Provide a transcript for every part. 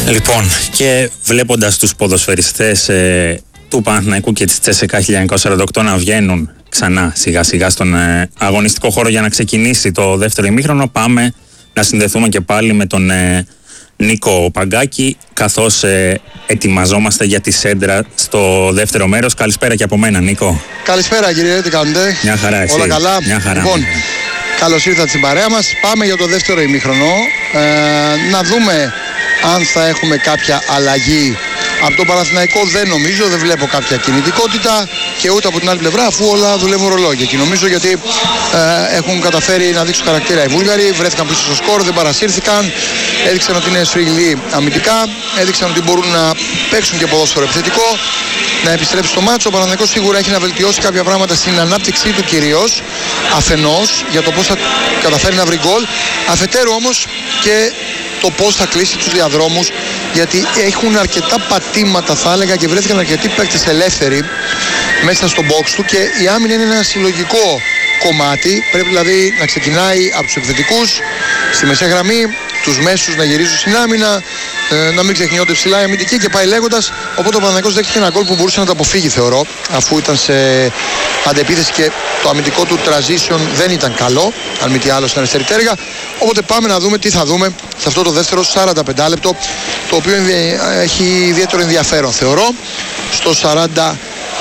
Λοιπόν, και βλέποντας τους ποδοσφαιριστές του Παναθηναϊκού και της Τσέσεκα 1948 να βγαίνουν ξανά σιγά σιγά στον αγωνιστικό χώρο για να ξεκινήσει το δεύτερο ημίχρονο, πάμε να συνδεθούμε και πάλι με τον Νίκο Παγκάκη, καθώς ετοιμαζόμαστε για τη σέντρα στο δεύτερο μέρος. Καλησπέρα και από μένα, Νίκο. Καλησπέρα, κύριε, τι κάνετε? Μια χαρά, εσύ? Όλα καλά? Μια χαρά. Λοιπόν, καλώς ήρθατε στην παρέα μας. Πάμε για το δεύτερο ημίχρονο. Να δούμε αν θα έχουμε κάποια αλλαγή. Από τον Παναθηναϊκό δεν νομίζω, δεν βλέπω κάποια κινητικότητα και ούτε από την άλλη πλευρά, αφού όλα δουλεύουν ρολόγια. Και νομίζω γιατί έχουν καταφέρει να δείξουν χαρακτήρα οι Βούλγαροι, βρέθηκαν πίσω στο σκορ, δεν παρασύρθηκαν, έδειξαν ότι είναι σφριγγυλοί αμυντικά, έδειξαν ότι μπορούν να παίξουν και ποδόσφαιρο επιθετικό, να επιστρέψει στο μάτσο. Ο Παναθηναϊκός σίγουρα έχει να βελτιώσει κάποια πράγματα στην ανάπτυξή του κυρίως, αφενός για το πώς θα καταφέρει να βρει γκολ, αφετέρου όμως και το πώς θα κλείσει τους διαδρόμους, γιατί έχουν αρκετά πατήματα θα έλεγα και βρέθηκαν αρκετοί παίκτες ελεύθεροι μέσα στο box του και η άμυνα είναι ένα συλλογικό κομμάτι. Πρέπει δηλαδή να ξεκινάει από τους επιθετικούς στη μεσαία γραμμή, τους μέσους να γυρίζουν στην άμυνα, να μην ξεχνιόνται ψηλά η αμυντική και πάει λέγοντας. Οπότε ο Παναθηναϊκός δέχτηκε ένα γκολ που μπορούσε να το αποφύγει, θεωρώ, αφού ήταν σε αντεπίθεση και το αμυντικό του transition δεν ήταν καλό, αν μη τι άλλο, στην αριστερή τέργα. Οπότε πάμε να δούμε τι θα δούμε σε αυτό το δεύτερο 45 λεπτό, το οποίο έχει ιδιαίτερο ενδιαφέρον, θεωρώ. Στο 40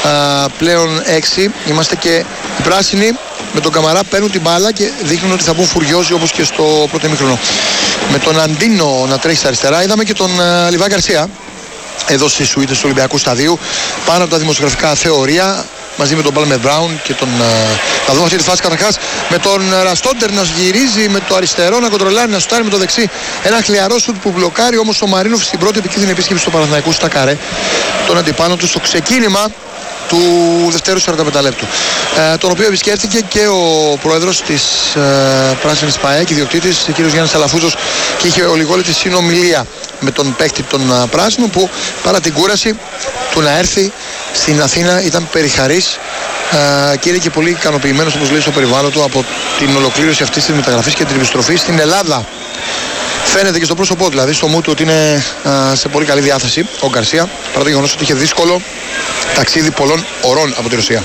πλέον 6 είμαστε και οι πράσινοι με τον Καμαρά παίρνουν την μπάλα και δείχνουν ότι θα μπουν φουριόζοι όπως και στο πρώτο ημίχρονο. Με τον Αντίνο να τρέχει στα αριστερά, είδαμε και τον Λιβά Γκαρσία εδώ στις σουίτες του Ολυμπιακού Σταδίου πάνω από τα δημοσιογραφικά θεωρία, μαζί με τον Πάλμερ Μπράουν και τον. Θα δούμε αυτή τη φάση καταρχάς με τον Ραστόντερ να γυρίζει με το αριστερό, να κοντρολάρει, να σουτάρει με το δεξί. Ένα χλιαρό σουτ που μπλοκάρει όμως ο Μαρίνοφ στην πρώτη επικίνδυνη επίσκεψη του Παναθηναϊκού στα καρέ. Τον αντιπάνω του στο ξεκίνημα του δευτέρου 45 λεπτού. Τον οποίο επισκέφθηκε και ο πρόεδρος της Πράσινης ΠΑΕΚ, ιδιοκτήτης, ο κ. Γιάννης Αλαφούζος, και είχε ολιγόληπτη συνομιλία με τον παίκτη των Πράσινων, που παρά την κούραση του να έρθει στην Αθήνα ήταν περιχαρής και είναι και πολύ ικανοποιημένος, όπως λέει, στο περιβάλλον του από την ολοκλήρωση αυτής της μεταγραφής και την επιστροφή στην Ελλάδα. Φαίνεται και στο πρόσωπό, δηλαδή στο μου του, ότι είναι σε πολύ καλή διάθεση ο Γκαρσία, παρά το γεγονός ότι είχε δύσκολο ταξίδι πολλών ωρών από τη Ρωσία.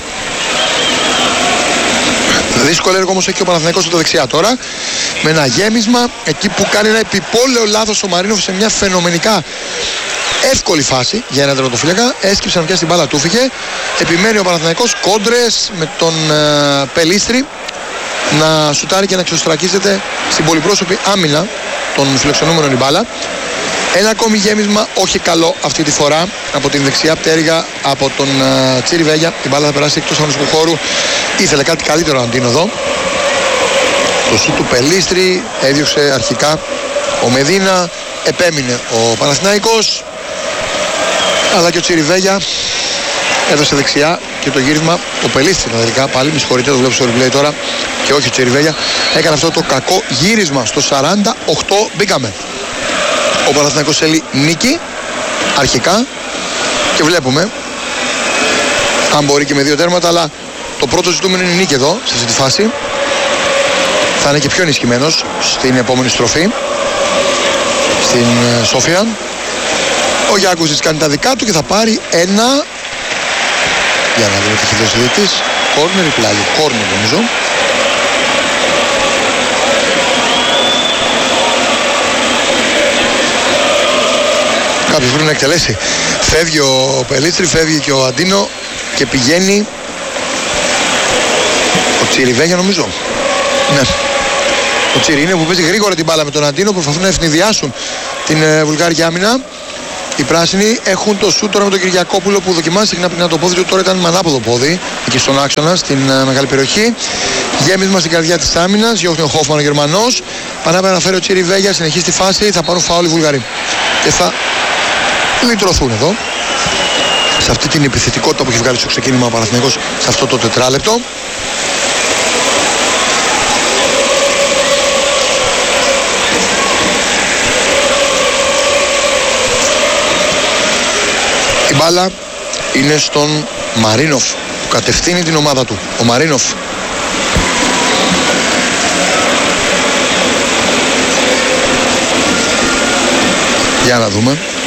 Δύσκολο έργο όμως έχει και ο Παναθηναϊκός στο δεξιά τώρα, με ένα γέμισμα εκεί που κάνει ένα επιπόλαιο λάθος ο Μαρίνοφ σε μια φαινομενικά εύκολη φάση για έναν τερματοφύλακα. Έσκυψε να πιάσει την μπάλα, του φύγε. Επιμένει ο Παναθηναϊκός, κόντρες με τον Πελίστρη να σουτάρει και να εξωστρακίζεται στην πολυπρόσωπη άμυνα των φιλοξενούμενων η μπάλα. Ένα ακόμη γέμισμα, όχι καλό αυτή τη φορά, από την δεξιά πτέρυγα από τον Τσίρι Βέγια. Η μπάλα θα περάσει εκτός αγωνιστικού χώρου. Ήθελε κάτι καλύτερο να την εδώ. Το σουτ του Πελίστρη έδιωξε αρχικά ο Μεδίνα. Επέμεινε ο Παναθηναϊκός, αλλά και ο Τσίρι Βέγια έδωσε δεξιά και το γύρισμα. Ο Πελίστρη τελικά πάλι, με συγχωρείτε, το βλέπω στο replay τώρα και όχι ο Τσίρι Βέγια, έκανε αυτό το κακό γύρισμα. Στο 48 μπήκαμε. Ο Παναθηναϊκός θέλει νίκη αρχικά και βλέπουμε αν μπορεί και με 2 τέρματα, αλλά το πρώτο ζητούμενο είναι η νίκη εδώ, σε αυτή τη φάση. Θα είναι και πιο ενισχυμένος στην επόμενη στροφή στην Σόφια. Ο Γιάκουσης κάνει τα δικά του και θα πάρει ένα, για να δούμε τι έχει δώσει διετής, κόρνερ ή πλάγιο, κόρνερ νομίζω. Κάποιος πρέπει να εκτελέσει. Φεύγει ο Πελίστρη, φεύγει και ο Αντίνο και πηγαίνει ο Τσιριβέγια, νομίζω. Ναι. Ο Τσίρι είναι που παίζει γρήγορα την μπάλα με τον Αντίνο, προσπαθούν να ευνηδιάσουν την βουλγάρικη άμυνα. Οι πράσινοι έχουν το σούτ τώρα με τον Κυριακόπουλο που δοκιμάζει συχνά πριν το πόδι του, τώρα ήταν με ανάποδο πόδι εκεί στον άξονα, στην μεγάλη περιοχή. Γέμισμα στην καρδιά της άμυνας, διώχνει ο Χόφμαν ο Γερμανός. Πανάπε να φέρει ο Τσίρι Βέγια, συνεχίζει τη φάση, θα πάρουν φάουλ οι Βουλγαροί. Και θα λυτρωθούν εδώ, σε αυτή την επιθετικότητα που έχει βγάλει στο ξεκίνημα ο Παναθηναϊκός σε αυτό το τετράλεπτο. Η μπάλα είναι στον Μαρίνοφ που κατευθύνει την ομάδα του. Ο Μαρίνοφ. Για να δούμε.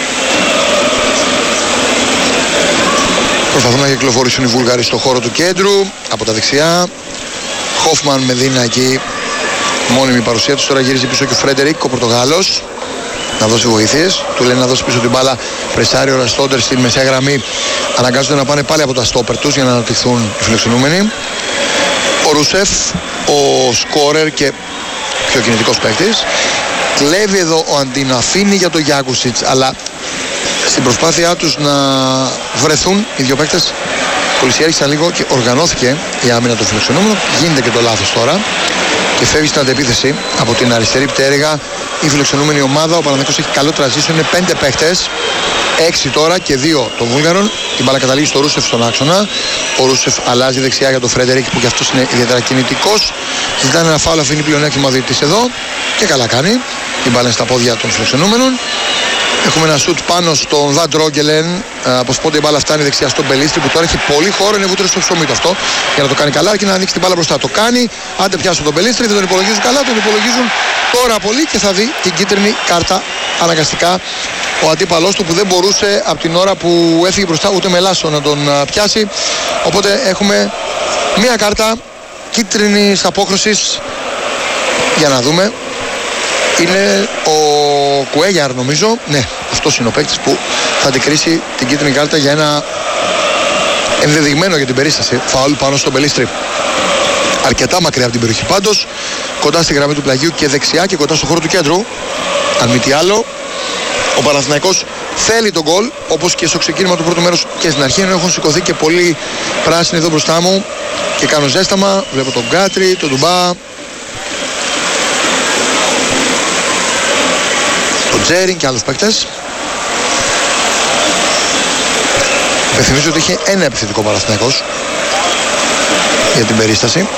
Προσπαθούν να κυκλοφορήσουν οι Βούλγαροι στο χώρο του κέντρου από τα δεξιά. Χόφμαν με Δίνα εκεί, μόνιμη παρουσία του. Τώρα γυρίζει πίσω και ο Φρέντερικ, ο Πορτογάλος, να δώσει βοήθειες. Του λένε να δώσει πίσω την μπάλα. Πρεσάρει ο Ραστόντερ στη μεσαία γραμμή. Αναγκάζονται να πάνε πάλι από τα στόπερ τους για να αναπτυχθούν οι φιλοξενούμενοι. Ο Ρούσεφ, ο σκόρερ και πιο κινητικός παίκτης. Κλέβει εδώ ο Αντίνο, αφήνει για τον Γιάκουσιτς, αλλά στην προσπάθειά τους να βρεθούν οι δύο παίκτες κολυσιέριξαν λίγο και οργανώθηκε η άμυνα του φιλοξενούμενου. Γίνεται και το λάθος τώρα και φεύγει στην αντεπίθεση από την αριστερή πτέρυγα η φιλοξενούμενη ομάδα. Ο Παναθηναϊκός έχει καλό transition, είναι 5 παίκτες, 6 τώρα και 2 των Βούλγαρων. Η μπάλα καταλήγει στο Ρούσεφ στον άξονα. Ο Ρούσεφ αλλάζει δεξιά για τον Φρέντερικ που και αυτός είναι ιδιαίτερα κινητικός. Ζητάνε ένα φάουλ, αφήνει πλεονέκτημα ο διαιτητής εδώ και καλά κάνει. Η μπάλα είναι στα πόδια των φιλοξενούμενων. Έχουμε ένα σουτ πάνω στον Βαν Ντρόγκελεν. Από σπόντα η μπάλα φτάνει δεξιά στον Μπελίστρη που τώρα έχει πολύ χώρο. Είναι βούτυρο στο ψωμί του αυτό για να το κάνει καλά και να ανοίξει την μπάλα μπροστά. Το κάνει. Άντε πιάσουν τον Μπελίστρη, δεν τον υπολογίζουν καλά. Τον υπολογίζουν τώρα πολύ και θα δει την κίτρινη κάρτα αναγκαστικά ο αντίπαλός του που δεν μπορούσε από την ώρα που έφυγε μπροστά ούτε με λάσο να τον πιάσει. Οπότε έχουμε μία κάρτα κίτρινης απόχρωσης. Για να δούμε. Είναι ο Κουέγιαρ νομίζω. Ναι, αυτός είναι ο παίκτης που θα αντικρίσει την κίτρινη κάρτα για ένα ενδεδειγμένο για την περίσταση φαουλ πάνω στον Μπελίστρη. Αρκετά μακριά από την περιοχή πάντως, κοντά στη γραμμή του πλαγιού και δεξιά και κοντά στο χώρο του κέντρου. Αν μη τι άλλο, ο Παναθηναϊκός θέλει τον γκολ, όπως και στο ξεκίνημα του πρώτου μέρους και στην αρχή, ενώ έχουν σηκωθεί και πολλοί πράσινοι εδώ μπροστά μου και κάνω ζέσταμα. Βλέπω τον Γκάτρι, τον Ντουμπά, τον Τζέριν και άλλους παίκτες. Θυμίζω ότι είχε ένα επιθετικό Παναθηναϊκός για την περίσταση.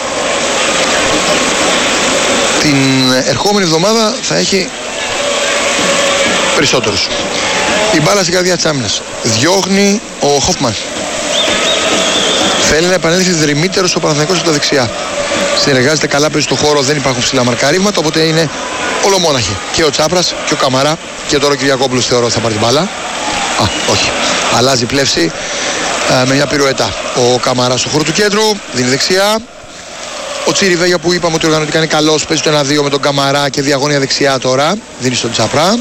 Την ερχόμενη εβδομάδα θα έχει περισσότερους. Η μπάλα στην καρδιά της άμυνας. Διώχνει ο Χόφμαν. Θέλει να επανέλθει δρυμύτερος ο Παναθηναϊκός από τα δεξιά. Συνεργάζεται καλά, παίζει στο χώρο, δεν υπάρχουν ψηλά μαρκαρίσματα, οπότε είναι ολομόναχοι. Και ο Τσάπρας και ο Καμαρά και τώρα ο Κυριακόπουλος θεωρώ ότι θα πάρει την μπάλα. Όχι. Αλλάζει πλεύση με μια πυρουέτα. Ο Καμαρά στο χώρο του κέντρου, δίνει δεξιά. Ο Τσίριβεγια που είπαμε ότι οργανωτικά είναι καλός, παίζει το 1-2 με τον Καμαρά και διαγώνια δεξιά τώρα, δίνει στον Τσάπρα.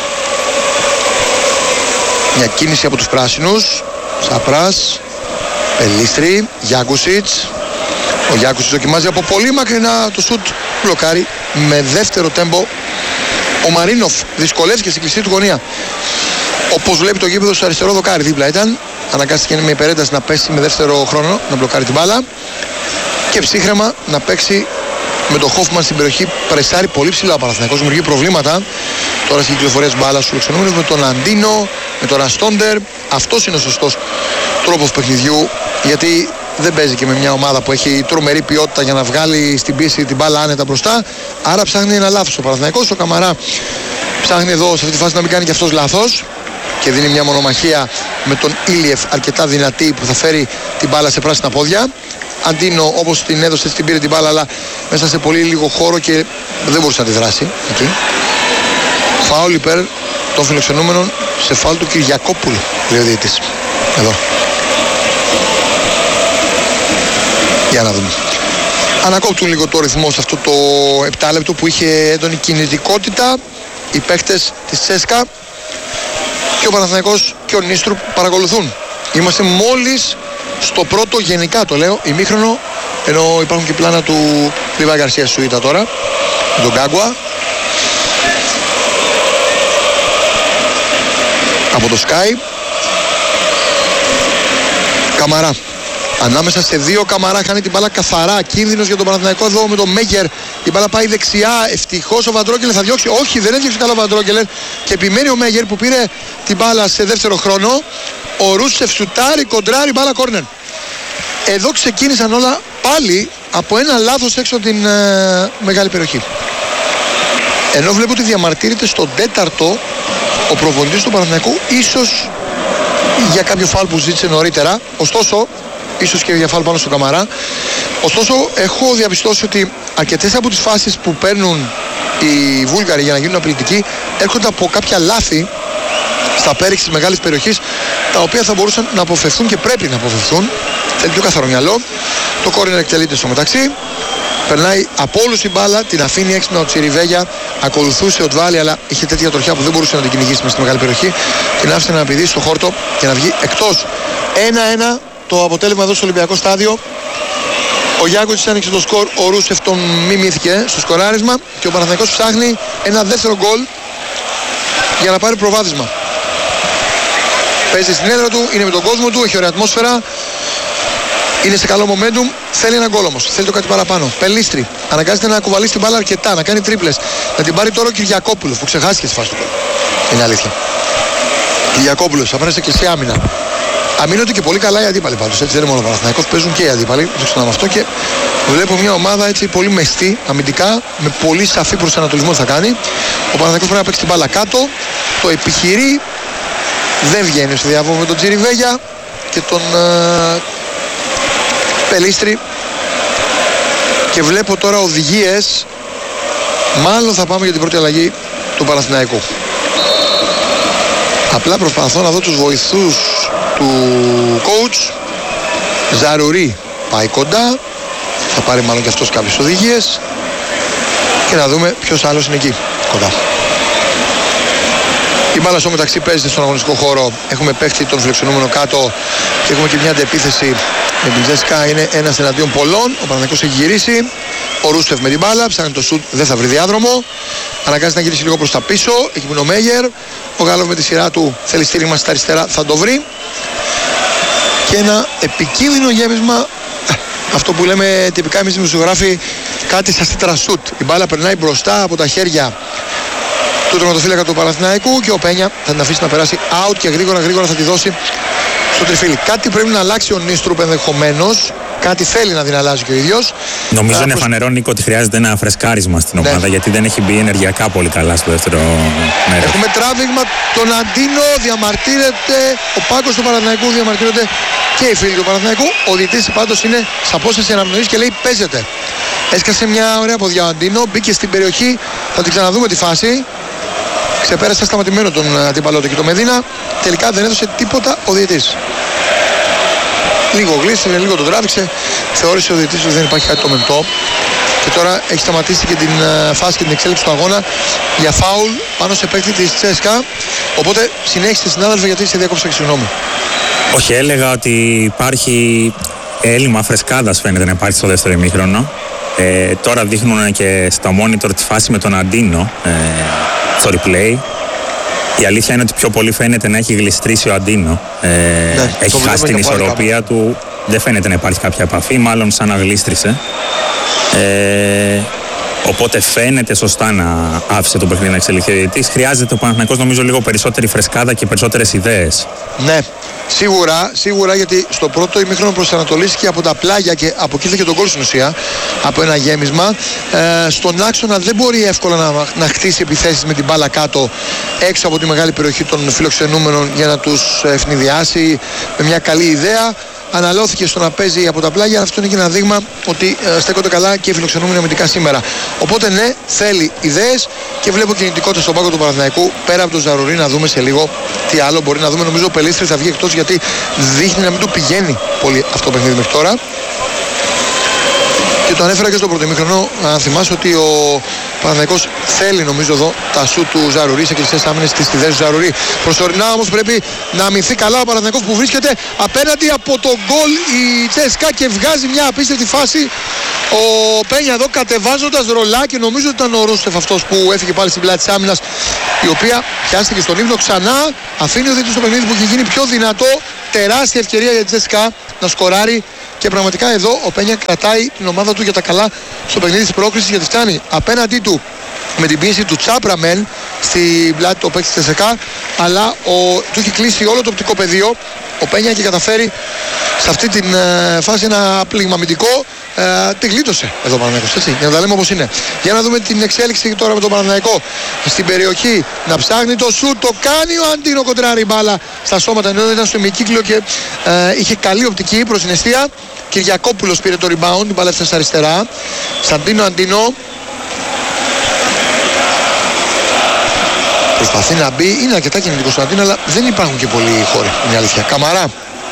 Μια κίνηση από τους πράσινους. Τσάπρας, Πελίστρη, Γιάκουσιτς. Ο Γιάκουσιτς δοκιμάζει από πολύ μακρινά το σουτ, μπλοκάρει με δεύτερο τέμπο. Ο Μαρίνοφ δυσκολεύτηκε στην κλειστή του γωνία. Όπως βλέπει το γήπεδο στο αριστερό δοκάρι, δίπλα ήταν. Αναγκάστηκε με υπερένταση να πέσει με δεύτερο χρόνο, να μπλοκάρει την μπάλα. Και ψύχρεμα να παίξει με τον Χόφμαν στην περιοχή. Πρεσάρει πολύ ψηλά ο Παναθηναϊκός, δημιουργεί προβλήματα. Τώρα στην κυκλοφορία της μπάλας στους φιλοξενούμενους με τον Αντίνο, με τον Ραστόντερ. Αυτός είναι ο σωστός τρόπος παιχνιδιού, γιατί δεν παίζει και με μια ομάδα που έχει τρομερή ποιότητα για να βγάλει στην πίεση την μπάλα άνετα μπροστά. Άρα ψάχνει ένα λάθος ο Παναθηναϊκός. Ο Καμαρά ψάχνει εδώ σε αυτή τη φάση να μην κάνει και αυτός λάθος και δίνει μια μονομαχία με τον Ήλιεφ αρκετά δυνατή που θα φέρει την μπάλα σε πράσινα πόδια. Αντίνο όπως την έδωσε την πήρε την μπάλα, αλλά μέσα σε πολύ λίγο χώρο και δεν μπορούσε να τη δράσει εκεί. Φάουλ υπέρ των φιλοξενούμενων σε φάουλ του Κυριακόπουλου, λέει ο διαιτητής. Εδώ. Για να δούμε. Ανακόπτουν λίγο το ρυθμό σε αυτό το 7 λεπτό που είχε έντονη κινητικότητα οι παίκτες της Τσέσκα και ο Παναθηναϊκός και ο Νίστρου παρακολουθούν. Είμαστε μόλις στο πρώτο, γενικά το λέω, ημίχρονο, ενώ υπάρχουν και πλάνα του Λίβα Γκαρσία Σουίτα τώρα, με τον Γκάγκουα. Από το Sky. Καμαρά. Ανάμεσα σε δύο Καμαρά χάνει την μπάλα καθαρά. Κίνδυνος για τον Παναθηναϊκό εδώ με τον Μέγερ. Η μπάλα πάει δεξιά. Ευτυχώς ο Βαντρόγκελερ θα διώξει. Όχι, δεν έδιωξε καλά ο Βαντρόγκελερ. Και επιμένει ο Μέγερ που πήρε την μπάλα σε δεύτερο χρόνο. Ο Ρούσεφ σουτάρει, κοντράρει, μπάλα κόρνερ. Εδώ ξεκίνησαν όλα πάλι από ένα λάθος έξω από την μεγάλη περιοχή. Ενώ βλέπω ότι διαμαρτύρεται στον τέταρτο ο προπονητής του Παναθηναϊκού, ίσως για κάποιο φάουλ που ζήτησε νωρίτερα. Ωστόσο, ίσως και για φάουλ πάνω στον Καμαρά. Ωστόσο, έχω διαπιστώσει ότι αρκετές από τις φάσεις που παίρνουν οι Βούλγαροι για να γίνουν απειλητικοί έρχονται από κάποια λάθη στα πέριξη της μεγάλης περιοχής τα οποία θα μπορούσαν να αποφευθούν και πρέπει να αποφευθούν. Θέλει πιο καθαρό μυαλό. Το κόρνερ εκτελείται στο μεταξύ. Περνάει από όλους η μπάλα, την αφήνει έξυπνα ο Τσιριβέγια. Ακολουθούσε ο Ντβάλι, αλλά είχε τέτοια τροχιά που δεν μπορούσε να την κυνηγήσει μες στη μεγάλη περιοχή. Την άφησε να πηδήσει στο χόρτο και να βγει εκτός. 1-1 το αποτέλεσμα εδώ στο Ολυμπιακό Στάδιο. Ο Γιάνκοβιτς άνοιξε το σκορ, ο Ρούσεφ τον μιμήθηκε στο σκοράρισμα και ο Παναθηναϊκός ψάχνει ένα δεύτερο γκολ για να πάρει προβάδισμα. Παίζει στην έδρα του, είναι με τον κόσμο του, έχει ωραία ατμόσφαιρα. Είναι σε καλό momentum, θέλει ένα γκολ όμως, θέλει το κάτι παραπάνω. Πελίστρη, αναγκάζεται να κουβαλήσει την μπάλα αρκετά, να κάνει τρίπλες. Να την πάρει τώρα ο Κυριακόπουλος που ξεχάστηκε τη φάση του. Είναι αλήθεια. Κυριακόπουλος, απέναντι και σε άμυνα. Αμήνονται και πολύ καλά οι αντίπαλοι πάντως. Έτσι δεν είναι μόνο ο Παναθηναϊκός, παίζουν και οι αντίπαλοι. Δεν ξέρω αυτό και βλέπω μια ομάδα έτσι πολύ μεστή αμυντικά, με πολύ σαφή προσανατολισμό θα κάνει. Ο Παναθηναϊκός πρέπει να παίξει την μπάλα κάτω, το επιχειρεί, δεν βγαίνει στο διαβόλο με τον Τσιριβέγια και τον Πελίστρη. Και βλέπω τώρα οδηγίες. Μάλλον θα πάμε για την πρώτη αλλαγή του Παναθηναϊκού. Απλά προσπαθώ να δω τους βοηθούς του coach. Ζαρουρί πάει κοντά. Θα πάρει μάλλον και αυτός κάποιες οδηγίες. Και να δούμε ποιος άλλος είναι εκεί κοντά. Η μπάλα στο μεταξύ παίζεται στον αγωνιστικό χώρο. Έχουμε παίχτη τον φιλοξενούμενο κάτω. Και έχουμε και μια αντεπίθεση με την Τζέσικα. Είναι ένας εναντίον πολλών. Ο Παναθηναϊκός έχει γυρίσει. Ο Ρούσεφ με την μπάλα. Ψάχνει το σουτ. Δεν θα βρει διάδρομο. Αναγκάζεται να γυρίσει λίγο προς τα πίσω. Εκεί που είναι ο Μέγερ. Ο Γάλλος με τη σειρά του θέλει στήριγμα στα αριστερά. Θα το βρει. Και ένα επικίνδυνο γέμισμα. Αυτό που λέμε τυπικά εμείς δημοσιογράφοι, κάτι σαν στήτρα σουτ. Η μπάλα περνάει μπροστά από τα χέρια του τερματοφύλακα του Παναθηναϊκού και ο Πένια θα την αφήσει να περάσει out και γρήγορα θα τη δώσει στο τριφύλι. Κάτι πρέπει να αλλάξει ο Νίστρουπ ενδεχομένως. Κάτι θέλει να την αλλάζει και ο ίδιος. Νομίζω είναι φανερό, Νίκο, ότι χρειάζεται ένα φρεσκάρισμα στην ομάδα, γιατί δεν έχει μπει ενεργειακά πολύ καλά στο δεύτερο μέρος. Έχουμε τράβηγμα, τον Αντίνο διαμαρτύρεται, ο πάγκος του Παναθηναϊκού διαμαρτύρεται και οι φίλοι του Παναθηναϊκού. Ο διαιτητής πάντως είναι σε απόσταση αναπνοής και λέει παίζεται. Έσκασε μια ωραία ποδιά ο Αντίνο, μπήκε στην περιοχή, θα την ξαναδούμε τη φάση. Ξεπέρασε σταματημένο τον αντίπαλό του και το Μεδίνα. Τελικά δεν έδωσε τίποτα ο διαιτητής. Λίγο γλίστρε, λίγο τον τράβηξε. Θεώρησε ο διαιτητής ότι δεν υπάρχει κάτι το μεμπτό. Και τώρα έχει σταματήσει και την φάση και την εξέλιξη του αγώνα για φάουλ πάνω σε παίκτη της Τσέσκα. Οπότε συνέχισε συνάδελφε, γιατί σε διακόψα και συγγνώμη. Όχι, έλεγα ότι υπάρχει έλλειμμα φρεσκάδας, φαίνεται να υπάρχει στο δεύτερο ημίχρονο. Τώρα δείχνουν και στα monitor τη φάση με τον Αντίνο στο replay. Η αλήθεια είναι ότι πιο πολύ φαίνεται να έχει γλιστρήσει ο Αντίνο. Έχει χάσει την ισορροπία του. Δεν φαίνεται να υπάρχει κάποια επαφή, μάλλον σαν να γλίστρισε. Οπότε φαίνεται σωστά να άφησε το παιχνίδι να εξελιχθεί ο διαιτητής. Χρειάζεται ο Παναθηναϊκός νομίζω λίγο περισσότερη φρεσκάδα και περισσότερες ιδέες. Ναι, σίγουρα, γιατί στο πρώτο ημίχρονο προσανατολίστηκε από τα πλάγια και από εκεί ήρθε και τον γκολ στην ουσία, από ένα γέμισμα. Στον άξονα δεν μπορεί εύκολα να χτίσει επιθέσεις με την μπάλα κάτω έξω από τη μεγάλη περιοχή των φιλοξενούμενων για να τους ευνηδιάσει με μια καλή ιδέα. Αναλώθηκε στο να παίζει από τα πλάγια. Αυτό είναι και ένα δείγμα ότι στέκονται καλά και οι φιλοξενούμενοι αμυντικά σήμερα. Οπότε ναι, θέλει ιδέες και βλέπω κινητικότητα στον πάγκο του Παναθηναϊκού. Πέρα από τον Ζαρουρί, να δούμε σε λίγο τι άλλο μπορεί να δούμε. Νομίζω ο Πελίστρη θα βγει εκτός, γιατί δείχνει να μην του πηγαίνει πολύ αυτό το παιχνίδι μέχρι τώρα. Και το ανέφερα και στο πρώτο ημίχρονο, αν θυμάσαι, ότι ο Παναθηναϊκός θέλει νομίζω εδώ τα σου του Ζαρουρί σε κλειστές άμυνες στις ιδέες του Ζαρουρί. Προσωρινά όμως πρέπει να αμυνθεί καλά ο Παναθηναϊκός που βρίσκεται απέναντι από τον γκολ η Τσέσκα και βγάζει μια απίστευτη φάση. Ο Πένια εδώ κατεβάζοντας ρολά και νομίζω ότι ήταν ο Ρούσεφ αυτός που έφυγε πάλι στην πλάτη της άμυνας, η οποία πιάστηκε στον ύμνο ξανά. Αφήνει ο διαιτητής στο παιχνίδι που έχει γίνει πιο δυνατό. Τεράστια ευκαιρία για τη Τσέσκα να σκοράρει. Και πραγματικά εδώ ο Πένια κρατάει την ομάδα του για τα καλά στο παιχνίδι της πρόκρισης, γιατί φτάνει απέναντί του με την πίεση του Τσάπραμεν στην πλάτη του παίκτη της ΕΣΕΚΑ, αλλά του έχει κλείσει όλο το οπτικό πεδίο ο Πένια και καταφέρει σε αυτή την φάση ένα πλήγμα αμυντικό. Τη γλίτωσε εδώ ο Παναθηναϊκός, έτσι, για να τα λέμε όπως είναι. Για να δούμε την εξέλιξη τώρα με τον Παναθηναϊκό στην περιοχή, να ψάχνει το σουτ, το κάνει ο Αντίνο, κοντράρει μπάλα στα σώματα, ενώ ήταν στο ημικύκλιο και είχε καλή οπτική προς την εστία. Κυριακόπουλος πήρε το rebound, την μπάλα έφτασε αριστερά. Σαντίνο Αντίνο. Προσπαθεί να μπει, είναι αρκετά κινητικός στο Αντίνο, αλλά δεν υπάρχουν και πολλοί χώροι, είναι η αλήθεια. Καμαρά.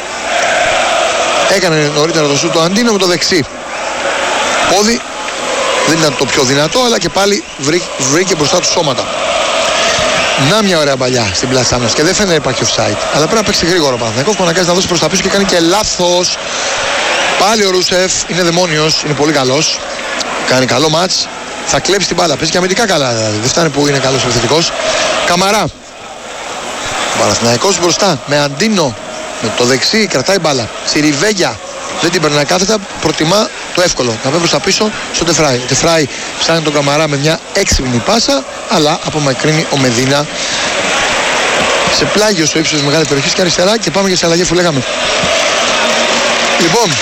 Έκανε νωρίτερα το σούτ το Αντίνο με το δεξί πόδι. Δεν ήταν το πιο δυνατό, αλλά και πάλι βρήκε μπροστά του σώματα. Να μια ωραία παλιά στην πλάτη άμυνας και δεν φαίνεται να υπάρχει offside. Αλλά πρέπει να παίξει γρήγορα ο Παναθηναϊκός που αναγκάζει να δώσει προς τα πίσω και κάνει και λάθος. Πάλι ο Ρούσεφ είναι δαιμόνιος, είναι πολύ καλός. Κάνει καλό μάτς. Θα κλέψει την μπάλα. Παίζει και αμυντικά καλά. Δηλαδή. Δεν φτάνει που είναι καλός επιθετικός. Καμαρά. Ο Παναθηναϊκός μπροστά με Αντίνο. Με το δεξί κρατάει μπάλα. Τσιριβέγια. Δεν την περνάει κάθετα. Προτιμά το εύκολο. Να πάει προς τα πίσω στον Τεφράι. Ο Τεφράι ψάχνει τον Καμαρά με μια έξυπνη πάσα. Αλλά απομακρύνει ο Μεδίνα σε πλάγιο στο ύψος της μεγάλης περιοχής και αριστερά. Και πάμε για σε αλλαγή που λέγαμε. Λοιπόν,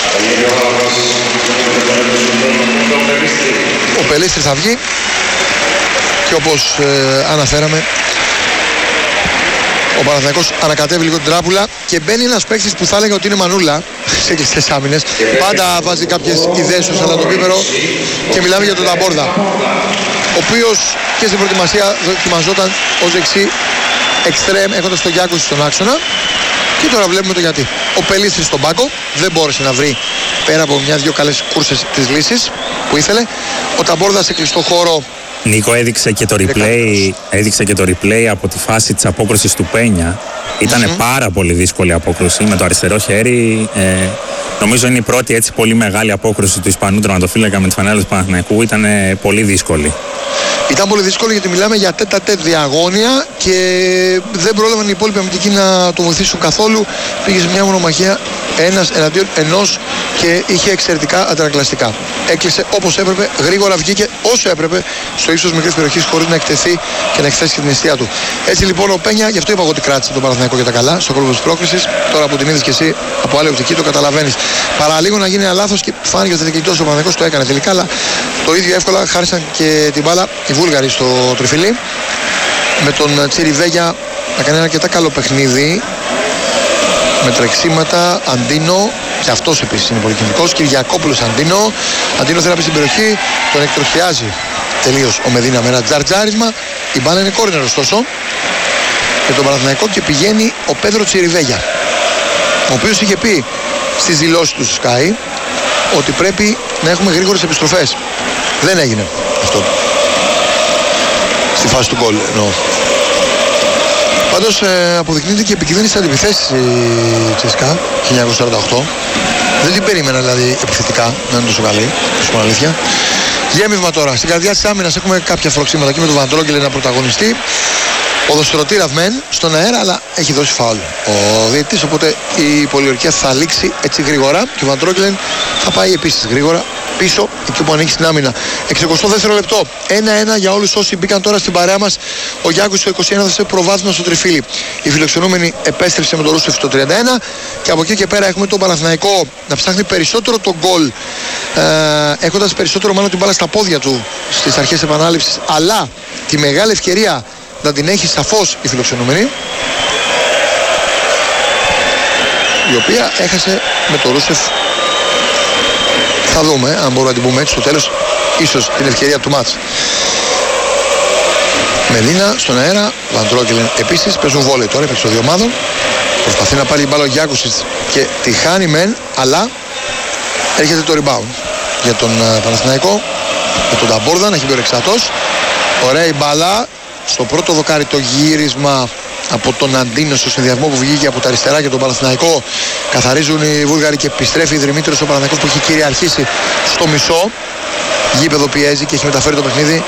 ο Πελίστρης θα βγει και όπως αναφέραμε ο Παναθηναϊκός ανακατεύει λίγο την τράπουλα και μπαίνει ένας παίκτης που θα έλεγα ότι είναι μανούλα σε κλειστές άμυνες. Πάντα βάζει κάποιες ιδέες στο σαλατοπίπερο και μιλάμε για τον Ταμπόρδα, ο οποίος και στην προετοιμασία δοκιμαζόταν ως δεξί εξτρέμ έχοντας τον Γιάκουσι στον άξονα. Και τώρα βλέπουμε το γιατί. Ο Πελίστρης στον πάγκο δεν μπόρεσε να βρει πέρα από μια-δυο καλές κούρσες τις λύσεις που ήθελε. Ο Ταμπόρδας σε κλειστό χώρο. Νίκο, έδειξε και το replay από τη φάση της απόκρουσης του Πένια. Ήταν πάρα πολύ δύσκολη απόκρουση με το αριστερό χέρι. Νομίζω είναι η πρώτη έτσι πολύ μεγάλη απόκρουση του Ισπανού τερματοφύλακα με τη φανέλα του Παναθηναϊκού. Ήταν πολύ δύσκολη. Ήταν πολύ δύσκολο γιατί μιλάμε για τέτα-τέτ διαγώνια και δεν πρόλαβαν οι υπόλοιποι αμυντικοί να το βοηθήσουν καθόλου. Πήγε σε μια μονομαχία ένας εναντίον ενός και είχε εξαιρετικά αντανακλαστικά. Έκλεισε όπως έπρεπε, γρήγορα βγήκε όσο έπρεπε στο ύψος μικρής περιοχής χωρίς να εκτεθεί και να εκθέσει και την αιστεία του. Έτσι λοιπόν ο Πένια, γι' αυτό είπα εγώ ότι κράτησε τον Παναθηναϊκό για τα καλά στο κόλπο της πρόκρισης. Τώρα που την είδες και εσύ από άλλη οπτική το καταλαβαίνεις. Παραλίγο να γίνει ένα λάθος και φάνηκε ότι τελικώς ο Παναθηναϊκός το έκανε τελικά, αλλά το ίδιο εύκολα χάρισαν και την μπάλα οι Βούλγαροι στο τριφυλί. Με τον Τσιριβέγια να κάνει ένα αρκετά καλό παιχνίδι. Με τρεξίματα, Αντίνο, και αυτός επίσης είναι πολύ κινητικός. Κυριακόπουλος Αντίνο. Αντίνο θέλει να πει στην περιοχή, τον εκτροχιάζει τελείως ο Μεδίνα με ένα τζαρτζάρισμα. Η μπάλα είναι κόρνερ ωστόσο για τον Παναθηναϊκό και πηγαίνει ο Πέδρο Τσιριβέγια, ο οποίος είχε πει στις δηλώσεις του Sky ότι πρέπει να έχουμε γρήγορες επιστροφές. Δεν έγινε αυτό στη φάση του γκολ εννοώ. Πάντως αποδεικνύεται και επικίνδυνη στις αντιπιθέσεις η Τσέσκα 1948. Δεν την περίμενα δηλαδή επιθετικά να είναι τόσο καλή, στην αλήθεια. Γέμισμα τώρα. Στην καρδιά της άμυνας έχουμε κάποια φροξήματα εκεί με τον Βαντρόγγελ να πρωταγωνιστεί. Ποδοσφαιρωτήρας μεν στον αέρα, αλλά έχει δώσει φάουλ ο διαιτητής, οπότε η πολιορκία θα λήξει έτσι γρήγορα και ο Βαντρόγγελ θα πάει επίσης γρήγορα πίσω εκεί που ανοίξει την άμυνα. 62 λεπτό. 1-1 για όλους όσοι μπήκαν τώρα στην παρέα μας. Ο Γιάκους στο 21 θα σε προβάδισμα στο τριφύλι. Η φιλοξενούμενη επέστρεψε με τον Ρούσεφ στο 31 και από εκεί και πέρα έχουμε τον Παναθηναϊκό να ψάχνει περισσότερο τον γκολ, έχοντας περισσότερο μάλλον την μπάλα στα πόδια του στις αρχές επανάληψης, αλλά τη μεγάλη ευκαιρία να την έχει σαφώς η φιλοξενούμενη, η οποία έχασε με το Ρούσεφ. Θα δούμε αν μπορούμε να την πούμε έτσι στο τέλος, ίσως την ευκαιρία του μάτς. Μελίνα στον αέρα, Βαντρόγκελεν επίσης, παίζουν βόλεϊ τώρα, παίξουν δύο ομάδων. Προσπαθεί να πάρει την μπάλα ο Γιάκουσιτς και τη χάνει μεν, αλλά έρχεται το rebound για τον Παναθηναϊκό, με τον Ταμπόρδα να έχει μπει ο Ρεξατός. Ωραία η μπάλα, στο πρώτο δοκάρι το γύρισμα από τον Αντίνο στο συνδυασμό που βγήκε από τα αριστερά και τον Παναθηναϊκό. Καθαρίζουν οι Βούλγαροι και επιστρέφει η Δρυμύτερος ο Παναθηναϊκός που έχει κυριαρχήσει στο μισό. Γήπεδο πιέζει και έχει μεταφέρει το παιχνίδι.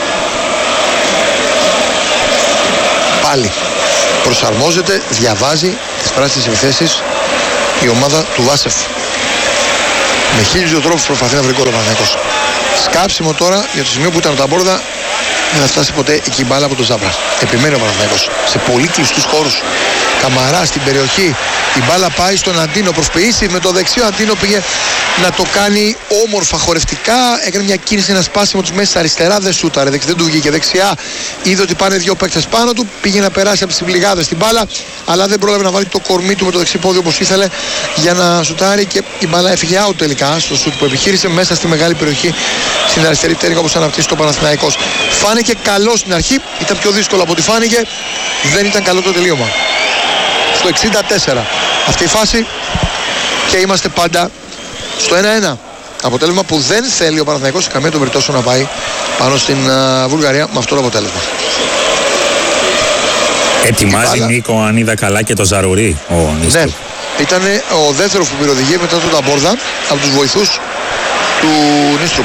Πάλι προσαρμόζεται, διαβάζει τις πράσινες επιθέσεις η ομάδα του Βάσεφ. Με 1002 τρόπους προσπαθεί να βρει γκολ ο Παναθηναϊκός. Σκάψιμο τώρα για το σημείο που ήταν ο Ταμπόρδα. Δεν θα φτάσει ποτέ εκεί η μπάλα από τον Ζάμπρα. Επιμένει ο Παναθηναϊκός σε πολύ κλειστούς χώρους. Καμαρά στην περιοχή. Η μπάλα πάει στον Αντίνο. Προσποιήσει με το δεξιό. Αντίνο πήγε να το κάνει όμορφα χορευτικά. Έκανε μια κίνηση, ένα σπάσιμο της μέσης αριστερά. Δεν σούταρε. Δεν του βγήκε δεξιά. Είδε ότι πάνε δύο παίκτες πάνω του. Πήγε να περάσει από τις πληγάδες την μπάλα. Αλλά δεν πρόλαβε να βάλει το κορμί του με το δεξί πόδι όπως ήθελε για να σουτάρει. Και η μπάλα έφυγε out τελικά στο σουτ που επιχείρησε μέσα στη μεγάλη περιοχή στην αριστερή πτέρυγα όπως αναπτύσσει το Παναθηναϊκός. Φάνηκε καλό στην αρχή, ήταν πιο δύσκολο από ό,τι φάνηκε, δεν ήταν καλό το τελείωμα. Στο 64 αυτή η φάση και είμαστε πάντα στο 1-1. Αποτέλεσμα που δεν θέλει ο Παναθηναϊκός σε καμία των περιπτώσεων να πάει πάνω στην Βουλγαρία με αυτό το αποτέλεσμα. Ετοιμάζει Νίκο, αν είδα καλά, και το Ζαρουρί ο Νίστρου. Ναι, ήταν ο δεύτερος που πήρε οδηγία μετά τον Ταμπόρδα από τους βοηθούς του Νίστρου.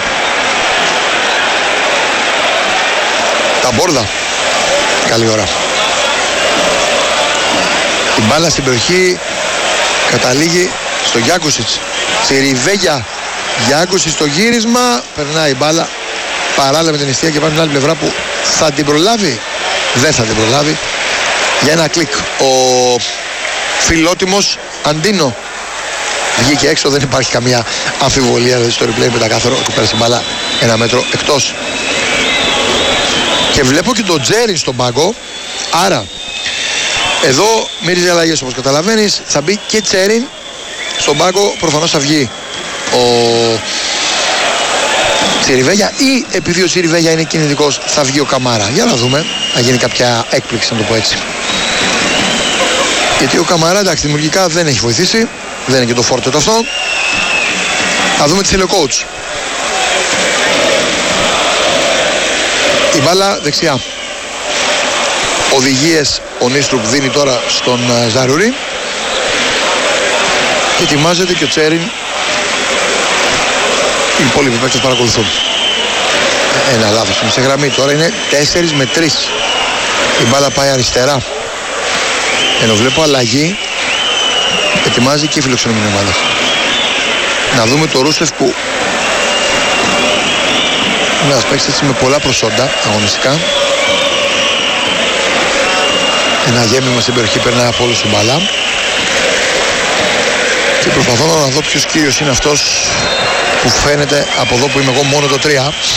Ταμπόρδα, καλή ώρα. Η μπάλα στην περιοχή καταλήγει στο Γιάκουσιτς. Τσιριβέγια, Γιάκουσιτς στο γύρισμα, περνάει η μπάλα παράλληλα με την αιστεία και πάει στην άλλη πλευρά που θα την προλάβει. Δεν θα την προλάβει. Για ένα κλικ ο φιλότιμος Αντίνο βγήκε έξω, δεν υπάρχει καμία αμφιβολία, δηλαδή στο replay πεντακάθαρο και πέρασε η μπάλα 1 μέτρο εκτός. Και βλέπω και τον Τζέριν στον πάγκο, άρα εδώ μύριζε αλλαγές όπως καταλαβαίνεις, θα μπει και Τσέριν στον πάγκο, προφανώς θα βγει ο Τσιριβέγια ή επειδή ο Τσιριβέγια είναι κινητικός θα βγει ο Καμάρα. Για να δούμε, να γίνει κάποια έκπληξη, να το πω έτσι. Γιατί ο Καμάρα, εντάξει, δημιουργικά δεν έχει βοηθήσει, δεν είναι και το φόρτο το αυτό. Θα δούμε τι θέλει ο coach. Η μπάλα δεξιά. Οδηγίες ο Νίστρουπ δίνει τώρα στον Ζαρουρί. Και ετοιμάζεται και ο Τσέριν. Οι υπόλοιποι παίκτες παρακολουθούν. Ένα λάθος είναι σε γραμμή. Τώρα είναι 4 με 3. Η μπάλα πάει αριστερά. Ενώ βλέπω αλλαγή. Ετοιμάζει και η φιλοξενούμενη ομάδα. Να δούμε το Ρούσεφ που είναι ένας παίκτης με πολλά προσόντα αγωνιστικά. Ένα γέμιμα στην περιοχή, περνάει από όλους την μπάλα. Και προσπαθώ να δω ποιος κύριος είναι αυτός που φαίνεται από εδώ που είμαι εγώ μόνο το 3.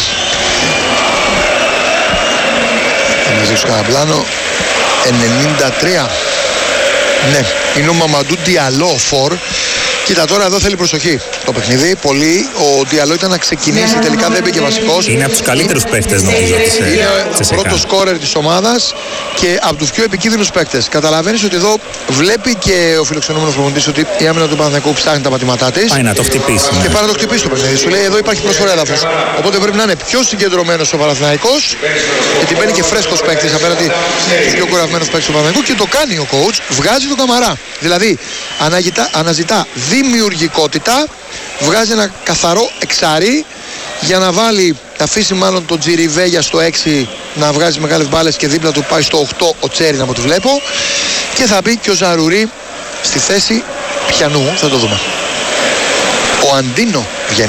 Θα μας δείξω κανένα πλάνο. 93. Ναι, είναι ο Μαμαντού Διαλό φορ. Κοίτα, τώρα εδώ θέλει προσοχή το παιχνίδι. Πολύ. Ο Διαλό ήταν να ξεκινήσει, τελικά δεν μπήκε βασικός. Είναι από τους καλύτερους παίκτες νομίζω της ΣΕΣΚΑ. Είναι ο πρώτος σκόρερ της ομάδας και από τους πιο επικίνδυνους παίκτες. Καταλαβαίνεις ότι εδώ βλέπει και ο φιλοξενούμενος προπονητής ότι η άμυνα του Παναθηναϊκού ψάχνει τα πατήματά της. Πάει να το χτυπήσει. Και πάει να το χτυπήσει το παιχνίδι. Σου λέει εδώ υπάρχει προσφορά έδαφος. Οπότε πρέπει να είναι πιο συγκεντρωμένος ο Παναθηναϊκός. Γιατί μπαίνει και φρέσκος παίκτης απέναντι στους πιο κουρασμένους παίκτες του Παναθηναϊκού και το κάνει ο coach. Βγάζει τον Καμαρά. Δηλαδή αναζητά δημιουργικότητα, βγάζει ένα καθαρό εξάρι για να βάλει, αφήσει μάλλον τον Τσιριβέγια στο 6 να βγάζει μεγάλες μπάλες και δίπλα του πάει στο 8 ο Τσέριν από ό,τι βλέπω και θα μπει και ο Ζαρουρί στη θέση πιανού, θα το δούμε. Ο Αντίνο βγαίνει.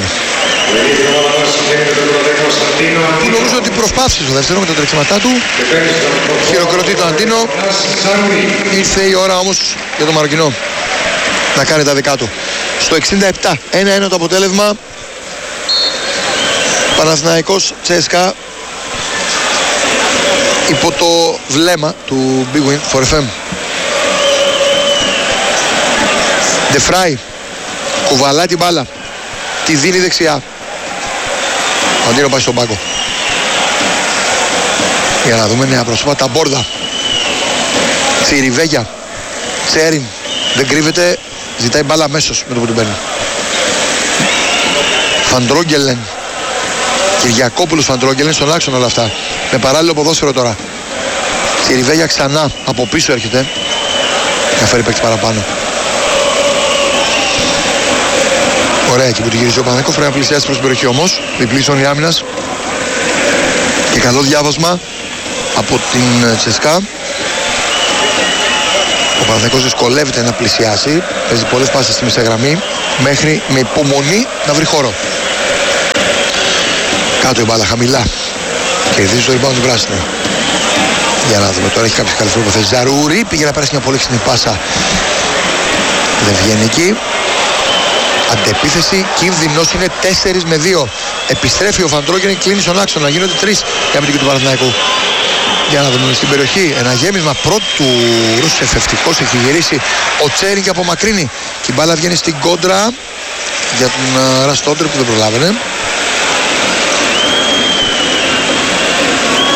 Που νομίζω ότι προσπάθησε στο δεύτερο με τα τρεξιματά του. Χειροκροτεί το Αντίνο. Ήρθε η ώρα όμως για το Μαροκινό να κάνει τα δικά του. Στο 67, 1-1 το αποτέλεσμα. Παναθηναϊκός ΣΕΣΚΑ υπό το βλέμμα του Big Win for FM. Ντεφράι κουβαλά την μπάλα, τη δίνει δεξιά. Ο Αντίνο πάει στον πάγκο. Για να δούμε νέα πρόσωπα. Ταμπόρδα, Τσιριβέγια, Τσέριν, δεν κρύβεται, ζητάει μπάλα αμέσως με το που την παίρνει. Φαντρόγγελεν, Κυριακόπουλος Φαντρόγγελεν στον άξονα όλα αυτά. Με παράλληλο ποδόσφαιρο τώρα. Τσιριβέγια ξανά από πίσω έρχεται. Να φέρει παίκτης παραπάνω. Ωραία, εκεί που τη γυρίζει ο Παναθηναϊκός πρέπει να πλησιάσει προς την περιοχή όμως. Διπλή ζώνη άμυνας. Και καλό διάβασμα από την ΣΕΣΚΑ. Ο Παναθηναϊκός δυσκολεύεται να πλησιάσει. Παίζει πολλές πάσες στη μεσαία γραμμή. Μέχρι με υπομονή να βρει χώρο. Κάτω η μπάλα χαμηλά. Κερδίζει το rebound του πράσινου. Για να δούμε τώρα, έχει κάποιες καλές προποθέσεις. Ζαρουρί πήγε να πέρασε μια πολύ ξινή πάσα. Δεν βγαίνει εκεί. Αντεπίθεση, κίνδυνος είναι 4 με 2. Επιστρέφει ο Φαντρόγγεν, κλείνει στον άξονα. Γίνονται 3 για αμυντική του Παναθηναϊκού. Για να δούμε στην περιοχή. Ένα γέμισμα πρώτου Ρούσεφ. Ευτυχώς έχει γυρίσει ο Τσέριν και απομακρύνει. Και η μπάλα βγαίνει στην κόντρα για τον Ραστόντερ που δεν προλάβαινε.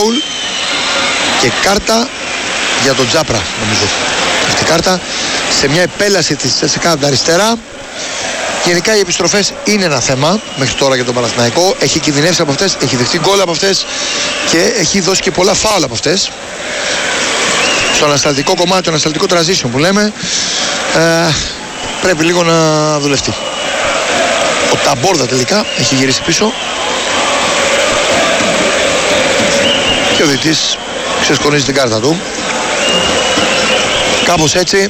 φάουλ και κάρτα για τον Τζάπρα, νομίζω. Αυτή η κάρτα σε μια επέλαση της Τσέσσεκα από τα αριστερά. Γενικά οι επιστροφές είναι ένα θέμα μέχρι τώρα για τον Παναθηναϊκό. Έχει κινδυνεύσει από αυτές, έχει δεχτεί γκολ από αυτές και έχει δώσει και πολλά φάουλ από αυτές. Στο ανασταλτικό κομμάτι, το ανασταλτικό transition που λέμε, πρέπει λίγο να δουλευτεί. Ο Ταμπόρδα τελικά έχει γυρίσει πίσω και ο διαιτητής ξεσκονίζει την κάρτα του. Κάπως έτσι,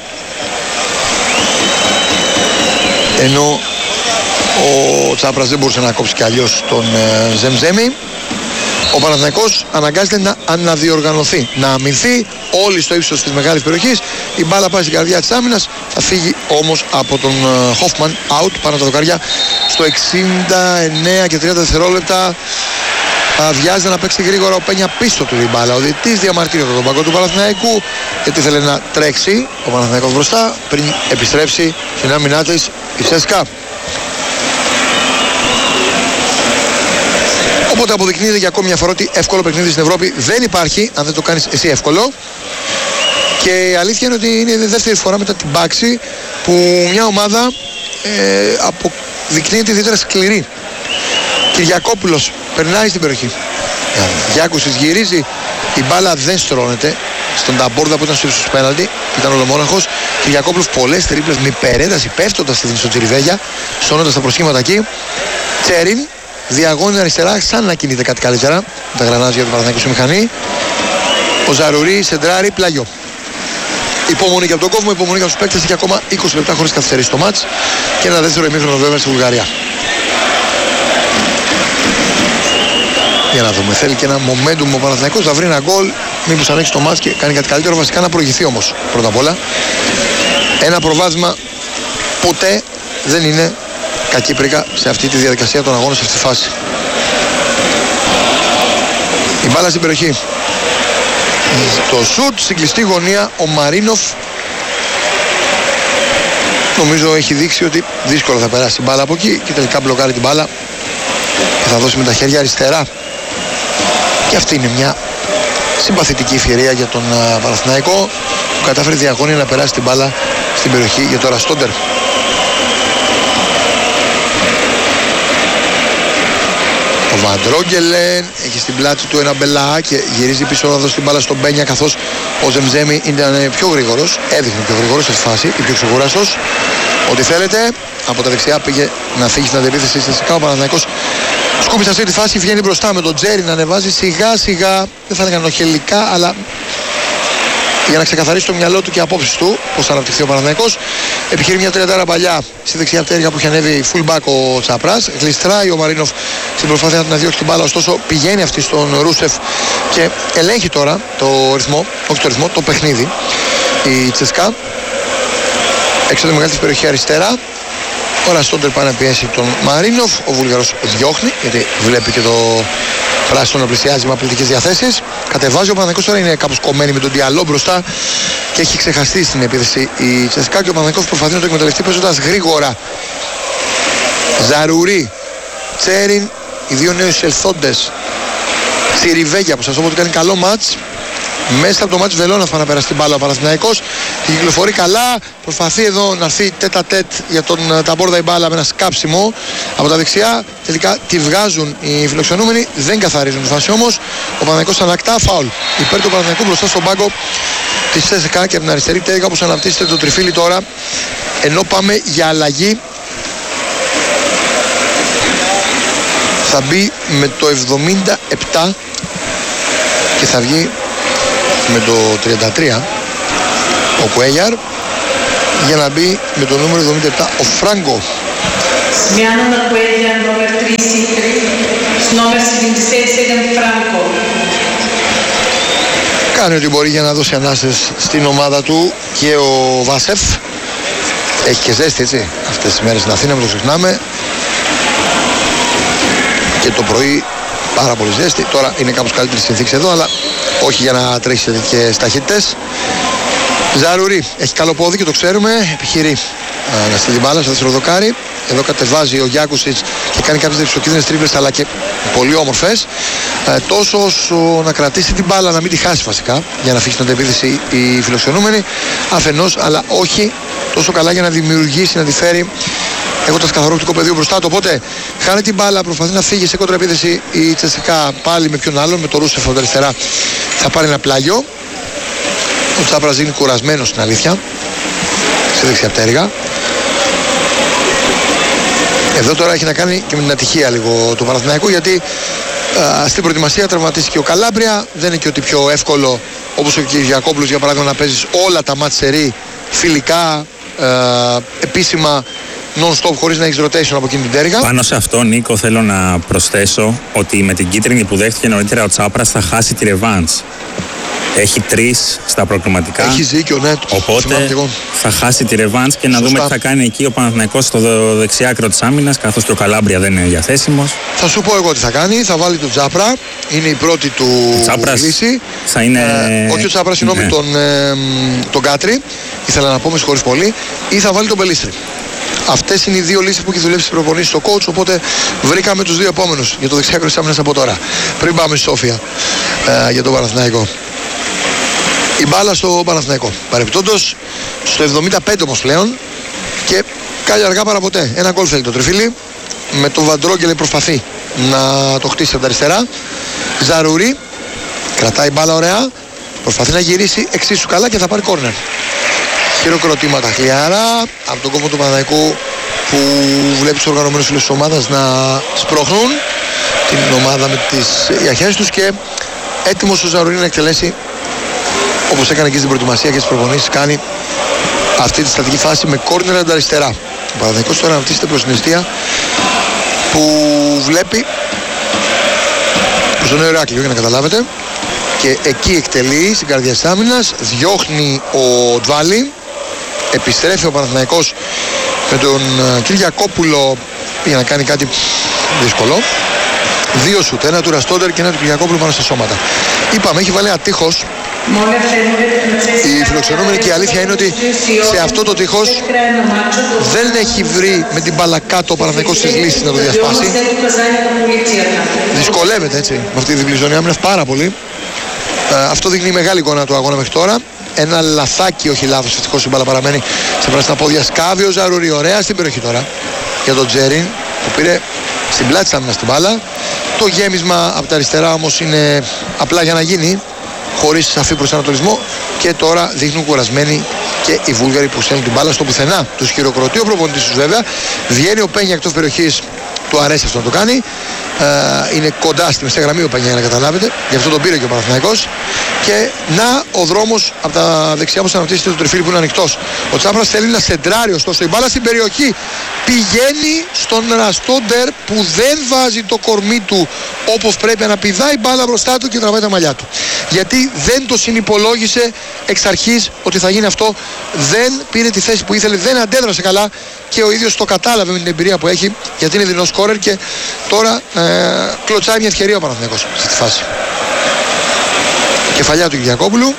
ενώ ο Τσάπρας δεν μπορούσε να κόψει κι αλλιώς τον Ζεμζέμι, ο Παναθηναϊκός αναγκάζεται να αναδιοργανωθεί, να αμυνθεί όλοι στο ύψος της μεγάλης περιοχής. Η μπάλα πάει στην καρδιά της άμυνας, θα φύγει όμως από τον Χόφμαν out πάνω τα δοκάρια στο 69 και 30 δευτερόλεπτα. Βιάζεται να παίξει γρήγορα ο Πένια πίσω του την μπάλα. Ο διαιτητής διαμαρτύρεται τον παγκό του Παναθηναϊκού γιατί θέλει να τρέξει ο Παναθηναϊκός μπροστά πριν επιστρέψει στην άμυνά της η ЦΣΚΑ. Οπότε αποδεικνύεται για ακόμη μια φορά ότι εύκολο παιχνίδι στην Ευρώπη δεν υπάρχει αν δεν το κάνεις εσύ εύκολο. Και η αλήθεια είναι ότι είναι η δεύτερη φορά μετά την Πάξη που μια ομάδα αποδεικνύεται ιδιαίτερα σκληρή. Κυριακόπουλος περνάει στην περιοχή. Γιάκουσης γυρίζει, η μπάλα δεν στρώνεται στον Ταμπόρδα που ήταν στο ύψος του πέναλτι, ήταν ολομόναχος. Κυριακόπουλος πολλές τρίπλες με υπερένταση, πέφτοντας στον Τσιριβέγια, σώνοντας τα προσχήματα εκεί. Τσέριν, διαγώνει αριστερά, σαν να κινείται κάτι καλύτερα με τα γρανάζια του Παναθηναϊκού στη μηχανή. Ο Ζαρουρί σεντράρει, πλάγιο. Υπομονή και από τον κόσμο, υπομονή για τους παίκτες, έχει ακόμα 20 λεπτά χωρίς καθυστερήσει το μάτς και ένα δεύτερο ημίχρονο βέβαια στη Βουλγαρία. Για να δούμε, θέλει και ένα momentum ο Παναθηναϊκός να βρει ένα γκολ, μήπως ανοίξει το μάτς και κάνει κάτι καλύτερο, βασικά να προηγηθεί όμως πρώτα απ' όλα. Ένα προβάδισμα ποτέ δεν είναι κακή πρίκα σε αυτή τη διαδικασία των αγώνων, σε αυτή τη φάση. Η μπάλα στην περιοχή. Το σουτ στην κλειστή γωνία, ο Μαρίνοφ νομίζω έχει δείξει ότι δύσκολα θα περάσει την μπάλα από εκεί και τελικά μπλοκάρει την μπάλα και θα δώσει με τα χέρια αριστερά. Και αυτή είναι μια συμπαθητική ευκαιρία για τον Παναθηναϊκό που κατάφερε διαγώνια να περάσει την μπάλα στην περιοχή για το Ραστόντερ. Ο Βαντρόγκελεν έχει στην πλάτη του ένα μπελά και γυρίζει πίσω να δώσει την μπάλα στον Μπένια, καθώς ο Ζεμζέμι ήταν πιο γρήγορος, έδειχνε πιο γρήγορος σε φάση, ή πιο ξεκουράστος. Ό,τι θέλετε, από τα δεξιά πήγε να φύγει στην αντεπίθεση στατιστικά. Ο Παναθηναϊκός σκούπισε αυτή τη φάση, βγαίνει μπροστά με τον Τζέρι να ανεβάζει σιγά σιγά, δεν θα έλεγα νοχελικά, αλλά για να ξεκαθαρίσει το μυαλό του και απόψεις του πώς θα αναπτυχθεί ο Παναθηναϊκός. Επιχειρεί μια τριαντάρα παλιά στη δεξιά πτέρυγα που έχει ανέβει fullback ο Τσαπράς. Γλιστράει ο Μαρίνοφ στην προσπάθεια να διώξει την μπάλα, ωστόσο πηγαίνει αυτή στον Ρούσεφ και ελέγχει τώρα το ρυθμό, όχι το ρυθμό, το παιχνίδι. Η ЦΣΚΑ έξω από τη μεγάλη της περιοχή αριστερά. Ο Ραστόντερ πάει να πιέσει τον Μαρίνοφ. Ο Βούλγαρος διώχνει γιατί βλέπει και το πράσινο να πλησιάζει με απλητικές διαθέσεις. Κατεβάζει ο Παναθηναϊκός, τώρα είναι κάπως κομμένη με τον Διαλό μπροστά και έχει ξεχαστεί στην επίθεση η ЦΣΚΑ και ο Παναθηναϊκός προσπαθεί να το εκμεταλλευτεί παίζοντας γρήγορα. Ζαρουρί, Τσέριν, οι δύο νέοι εισελθόντες. Τσιριβέγια που σας πω ότι κάνει καλό μάτς. Μέσα από το μάτς Βελώνα θα να περάσει την μπάλα ο Παναθηναϊκός και κυκλοφορεί καλά. Προσπαθεί εδώ να έρθει τέτα τέτ για τον Ταμπόρδα η μπάλα με ένα σκάψιμο από τα δεξιά. Τελικά τη βγάζουν οι φιλοξενούμενοι, δεν καθαρίζουν τη φάση όμως. Ο Παναθηναϊκός ανακτά φάουλ υπέρ του Παναθηναϊκού μπροστά στον πάγκο της ЦΣΚΑ και από την αριστερή πτέρυγα όπως αναπτύσσεται το τριφύλι τώρα. Ενώ πάμε για αλλαγή, θα μπει με το 77 και θα βγει με το 33 ο Κουέγιαρ για να μπει με το νούμερο 77 ο Φράγκο. Смяна на Cuellar номер 33 с номер 77 Franco. Κάνει ό,τι μπορεί για να δώσει ανάσες στην ομάδα του και ο Βάσεφ. Έχει και ζέστη, έτσι, αυτές τις μέρες στην Αθήνα, μην το ξεχνάμε. Και το πρωί πάρα πολύ ζέστη. Τώρα είναι κάπως καλύτερη συνθήκη εδώ, αλλά όχι για να τρέχει σε τέτοιες ταχύτητες. Ζαρουρί έχει καλό πόδι και το ξέρουμε. Επιχειρεί να στείλει μπάλα στο δεύτερο δοκάρι. Εδώ κατεβάζει ο Γιάκουσιτς και κάνει κάποιες δεξιοκίνδυνες τρίπλες, αλλά και πολύ όμορφες. Τόσο όσο να κρατήσει την μπάλα, να μην τη χάσει βασικά, για να αφήσει την αντεπίθεση οι φιλοξενούμενοι αφενός, αλλά όχι τόσο καλά για να δημιουργήσει, να τη φέρει έχοντας καθαρό οπτικό πεδίο μπροστά του. Οπότε χάνει την μπάλα, προσπαθεί να φύγει σε κοντραεπίθεση η Τσεσεκά πάλι με ποιον άλλον, με το Ρούσεφ από τα αριστερά. Θα πάρει ένα πλάγιο. Ο Τσάπρας είναι κουρασμένος στην αλήθεια, σε δεξιά πτέρυγα. Εδώ τώρα έχει να κάνει και με την ατυχία λίγο του Παναθηναϊκού, γιατί στην προετοιμασία τραυματίστηκε ο Καλάμπρια. Δεν είναι και ότι πιο εύκολο όπως ο Κυριακόπουλος για παράδειγμα να παίζεις όλα τα μάτς σερί φιλικά, επίσημα, non-stop, χωρίς να έχεις rotation από εκείνη την πτέρυγα. Πάνω σε αυτό, Νίκο, θέλω να προσθέσω ότι με την κίτρινη που δέχτηκε νωρίτερα ο Τσάπρας θα χάσει τη ρεβάνς. Έχει 3 στα προκριματικά. Έχει δίκιο, ναι. Οπότε θα χάσει τη ρεβάνς και να δούμε τι θα κάνει εκεί ο Παναθηναϊκός στο δεξιάκρο της άμυνας, καθώς και ο Καλάμπρια δεν είναι διαθέσιμος. Θα σου πω εγώ τι θα κάνει. Θα βάλει τον Τσάπρα. Είναι η πρώτη του λύση. Θα είναι... όχι ο Τσάπρα, συγγνώμη, τον Κάτρι. Ήθελα να πω, με συγχωρείς πολύ. Ή θα βάλει τον Μπελίστρη. Αυτές είναι οι δύο λύσεις που έχει δουλέψει στις προπονήσεις στο coach. Οπότε βρήκαμε τους δύο επόμενους για το δεξιάκρο της άμυνας από τώρα. Πριν πάμε στη Σόφια για τον Παναθηναϊκό. Η μπάλα στο Παναθηναϊκό. Παρεπιπτόντως στο 75 όμως πλέον, και κάνει αργά παρά ποτέ. Ένα γκολ θέλει το Τριφύλι. Με τον Βαντρόγγελε προσπαθεί να το χτίσει από τα αριστερά. Ζαρούρι κρατάει μπάλα ωραία. Προσπαθεί να γυρίσει εξίσου καλά και θα πάρει κόρνερ. Χειροκροτήματα χλιάρα από τον κόμμα του Παναθηναϊκού, που βλέπει τους οργανωμένους φίλους της ομάδας να σπρώχνουν την ομάδα με τις ιαχές τους, και έτοιμος ο Ζαρούρι να εκτελέσει, όπως έκανε και στην προετοιμασία και στις προπονήσεις, κάνει αυτή τη στατική φάση με κόρνερ από τα αριστερά. Ο Παναθηναϊκός τώρα αναπτύσσεται προς την αιστεία που βλέπει προς το Νέο Ηράκλειο, για να καταλάβετε, και εκεί εκτελεί στην καρδιά της άμυνας, διώχνει ο Ντβάλι, επιστρέφει ο Παναθηναϊκός με τον Κυριακόπουλο για να κάνει κάτι δύσκολο. 2 σουτ, ένα του Ραστόντερ και ένα του Κυριακόπουλου πάνω στα σώματα. Είπαμε, έχει βάλει ένα τείχος οι φιλοξενούμενοι, και η αλήθεια είναι ότι σε αυτό το τείχος δεν έχει βρει με την μπάλα κάτω ο Παναθηναϊκός τις λύσεις να το διασπάσει. Δυσκολεύεται έτσι με αυτή τη διπλή ζώνη άμυνας πάρα πολύ. Αυτό δείχνει η μεγάλη εικόνα του αγώνα μέχρι τώρα. Ένα λαθάκι, όχι λάθος, ευτυχώς η μπάλα παραμένει σε πράσινα πόδια. Σκάβει ο Ζαρούρι ωραία στην περιοχή τώρα για τον Τζέριν, που πήρε στην πλάτη της άμυνας την μπάλα. Το γέμισμα από τα αριστερά όμως είναι απλά για να γίνει, χωρίς σαφή προσανατολισμό, και τώρα δείχνουν κουρασμένοι και οι Βούλγαροι που στέλνουν την μπάλα στο πουθενά. Τους χειροκροτεί ο προπονητής τους βέβαια. Βγαίνει ο Πένια εκτός περιοχής, του αρέσει αυτό να το κάνει. Είναι κοντά στη μεσαία γραμμή ο Πένια, για να καταλάβετε. Γι' αυτό τον πήρε και ο Παναθηναϊκός. Και να ο δρόμος από τα δεξιά όπως αναπτύσσεται το Τριφύλι που είναι ανοιχτός. Ο Τσάπρας θέλει να σεντράρει, ωστόσο η μπάλα στην περιοχή πηγαίνει στον Ραστόντερ, που δεν βάζει το κορμί του όπως πρέπει, να πηδάει μπάλα μπροστά του και τραβάει τα μαλλιά του. Γιατί δεν το συνυπολόγισε εξ αρχής ότι θα γίνει αυτό. Δεν πήρε τη θέση που ήθελε, δεν αντέδρασε καλά, και ο ίδιος το κατάλαβε με την εμπειρία που έχει, γιατί είναι δεινός σκόρερ, και τώρα κλωτσάει μια ευκαιρία ο Παναθηναϊκός σε αυτή τη φάση. Κεφαλιά του Κυριακόπουλου.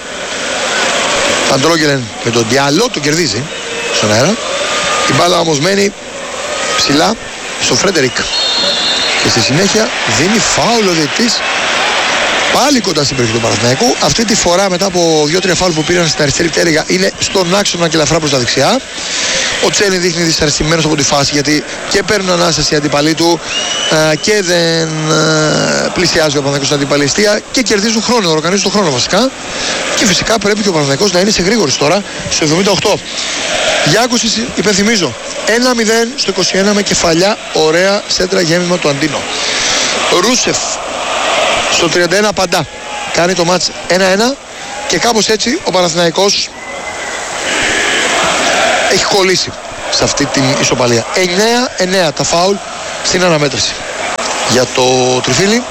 Αντρόγγελεν με τον Διάλο, τον κερδίζει στον αέρα. Η μπάλα όμως μένει ψηλά στο Φρέντερικ, και στη συνέχεια δίνει φάουλ ο διαιτητής πάλι κοντά στην περιοχή του Παναθηναϊκού. Αυτή τη φορά, μετά από 2-3 φάουλ που πήραν στην αριστερή πτέρυγα, είναι στον άξονα και ελαφρά προς τα δεξιά. Ο Τσένι δείχνει δυσαρεστημένος από τη φάση, γιατί και παίρνουν ανάσταση οι αντιπαλοί του και δεν πλησιάζει ο Παναθηναϊκός στην αντιπαλή εστία, και κερδίζουν χρόνο, οργανίζουν τον χρόνο βασικά. Και φυσικά πρέπει και ο Παναθηναϊκός να είναι σε γρήγορης τώρα στο 78. Γιάκουσιτς, υπενθυμίζω, 1-0 στο 21 με κεφαλιά, ωραία σέντρα γέμισμα του Αντίνο. Ρούσεφ στο 31 απαντά, κάνει το μάτς 1-1, και κάπως έτσι ο Παναθηναϊκός έχει κολλήσει σε αυτή την ισοπαλία. 9-9 τα φάουλ στην αναμέτρηση για το Τριφύλι.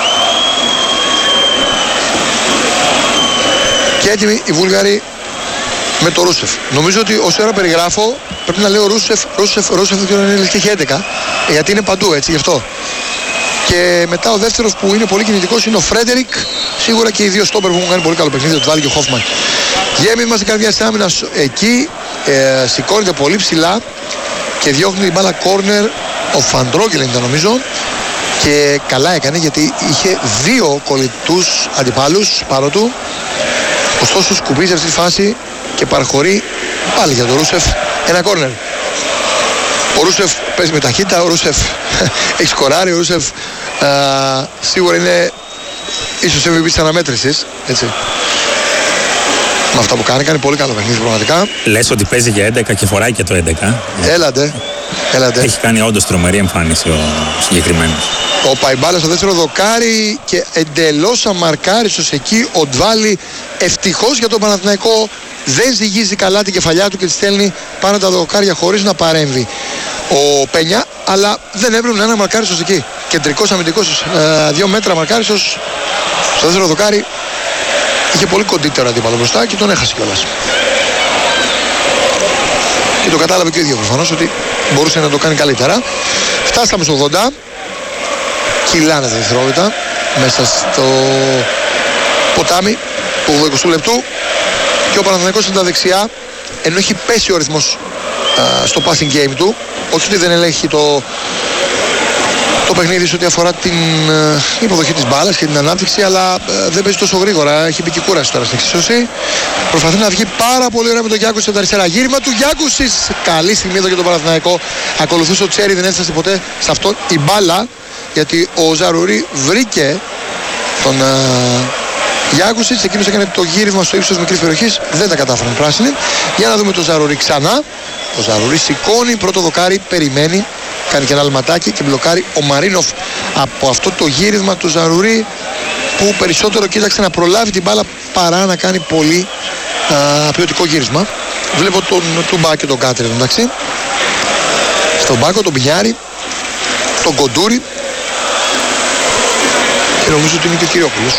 Και έτοιμοι οι Βούλγαροι με το Ρούσεφ. Νομίζω ότι όσο ώρα περιγράφω πρέπει να λέω Ρούσεφ, δεν ξέρω αν είναι και έχει 11, γιατί είναι παντού έτσι, γι' αυτό. Και μετά ο δεύτερος που είναι πολύ κινητικός είναι ο Φρέντερικ. Σίγουρα και οι δύο στόπερ που έχουν κάνει πολύ καλό παιχνίδι, ο Τβάλι και ο Χόφμαν. Γέμισμα στην καρδιά της άμυνας εκεί, σηκώνεται πολύ ψηλά και διώχνει την μπάλα κόρνερ. Ο Φαντρόγκελεν ήταν νομίζω. Και καλά έκανε γιατί είχε 2 κολλητούς αντιπάλους πάνω του. Ωστόσο σκουπίζει αυτή τη φάση και παραχωρεί πάλι για τον Ρούσεφ ένα κόρνερ. Ο Ρούσεφ παίζει με ταχύτητα, ο Ρούσεφ έχει σκοράρει, ο Ρούσεφ σίγουρα είναι ίσως MVP της αναμέτρησης, έτσι. Με αυτά που κάνει πολύ καλό παιχνίδι πραγματικά. Λες ότι παίζει για 11 και φοράει και το 11. Έλατε. Έχει κάνει όντως τρομερή εμφάνιση ο συγκεκριμένος. Ο Παϊμπάλα στο δεύτερο δοκάρι και εντελώς αμαρκάριστος εκεί ο Ντβάλι. Ευτυχώς για τον Παναθηναϊκό δεν ζυγίζει καλά την κεφαλιά του και τη στέλνει πάνω τα δοκάρια χωρίς να παρέμβει ο Πένια, αλλά δεν έπρεπε να είναι αμαρκάριστος εκεί. Κεντρικός αμυντικός, 2 μέτρα αμαρκάριστος στο δεύτερο δοκάρι. Είχε πολύ κοντύτερο αντίπαλο μπροστά και τον έχασε κιόλας. Και το κατάλαβε και ο ίδιος προφανώς ότι μπορούσε να το κάνει καλύτερα. Φτάσαμε στο 80. Κυλάνε τα δευτερόλεπτα μέσα στο ποτάμι του 20 λεπτού και ο Παναθηναϊκός είναι τα δεξιά, ενώ έχει πέσει ο ρυθμός στο passing game του. Όχι ότι δεν ελέγχει το παιχνίδι σε ό,τι αφορά την υποδοχή της μπάλας και την ανάπτυξη, αλλά δεν παίζει τόσο γρήγορα. Έχει μπει και κούραση τώρα στην εξίσωση. Προσπαθεί να βγει πάρα πολύ ωραία με τον Γιάκουσης από τα αριστερά. Γύριμα του Γιάκουσης. Καλή στιγμή εδώ για τον Παναθηναϊκό. Ακολουθούσε ο Τσέρι, δεν έφτασε ποτέ σε αυτό η μπάλα, γιατί ο Ζαρουρί βρήκε τον Γιάκουσης. Εκείνος έκανε το γύρισμα στο ύψος μικρής περιοχής. Δεν τα κατάφεραν πράσινοι. Για να δούμε τον Ζαρουρί ξανά. Ο Ζαρουρί σηκώνει πρώτο δοκάρι, περιμένει. Κάνει και ένα αλματάκι και μπλοκάρει ο Μαρίνοφ από αυτό το γύρισμα του Ζαρουρί, που περισσότερο κοίταξε να προλάβει την μπάλα παρά να κάνει πολύ ποιοτικό γύρισμα. Βλέπω τον Τούμπα και τον Κάτριν, εντάξει. Στον Μπάκο, τον Πινιάρη, τον Κοντούρη και νομίζω ότι είναι και ο Κυριόπουλος.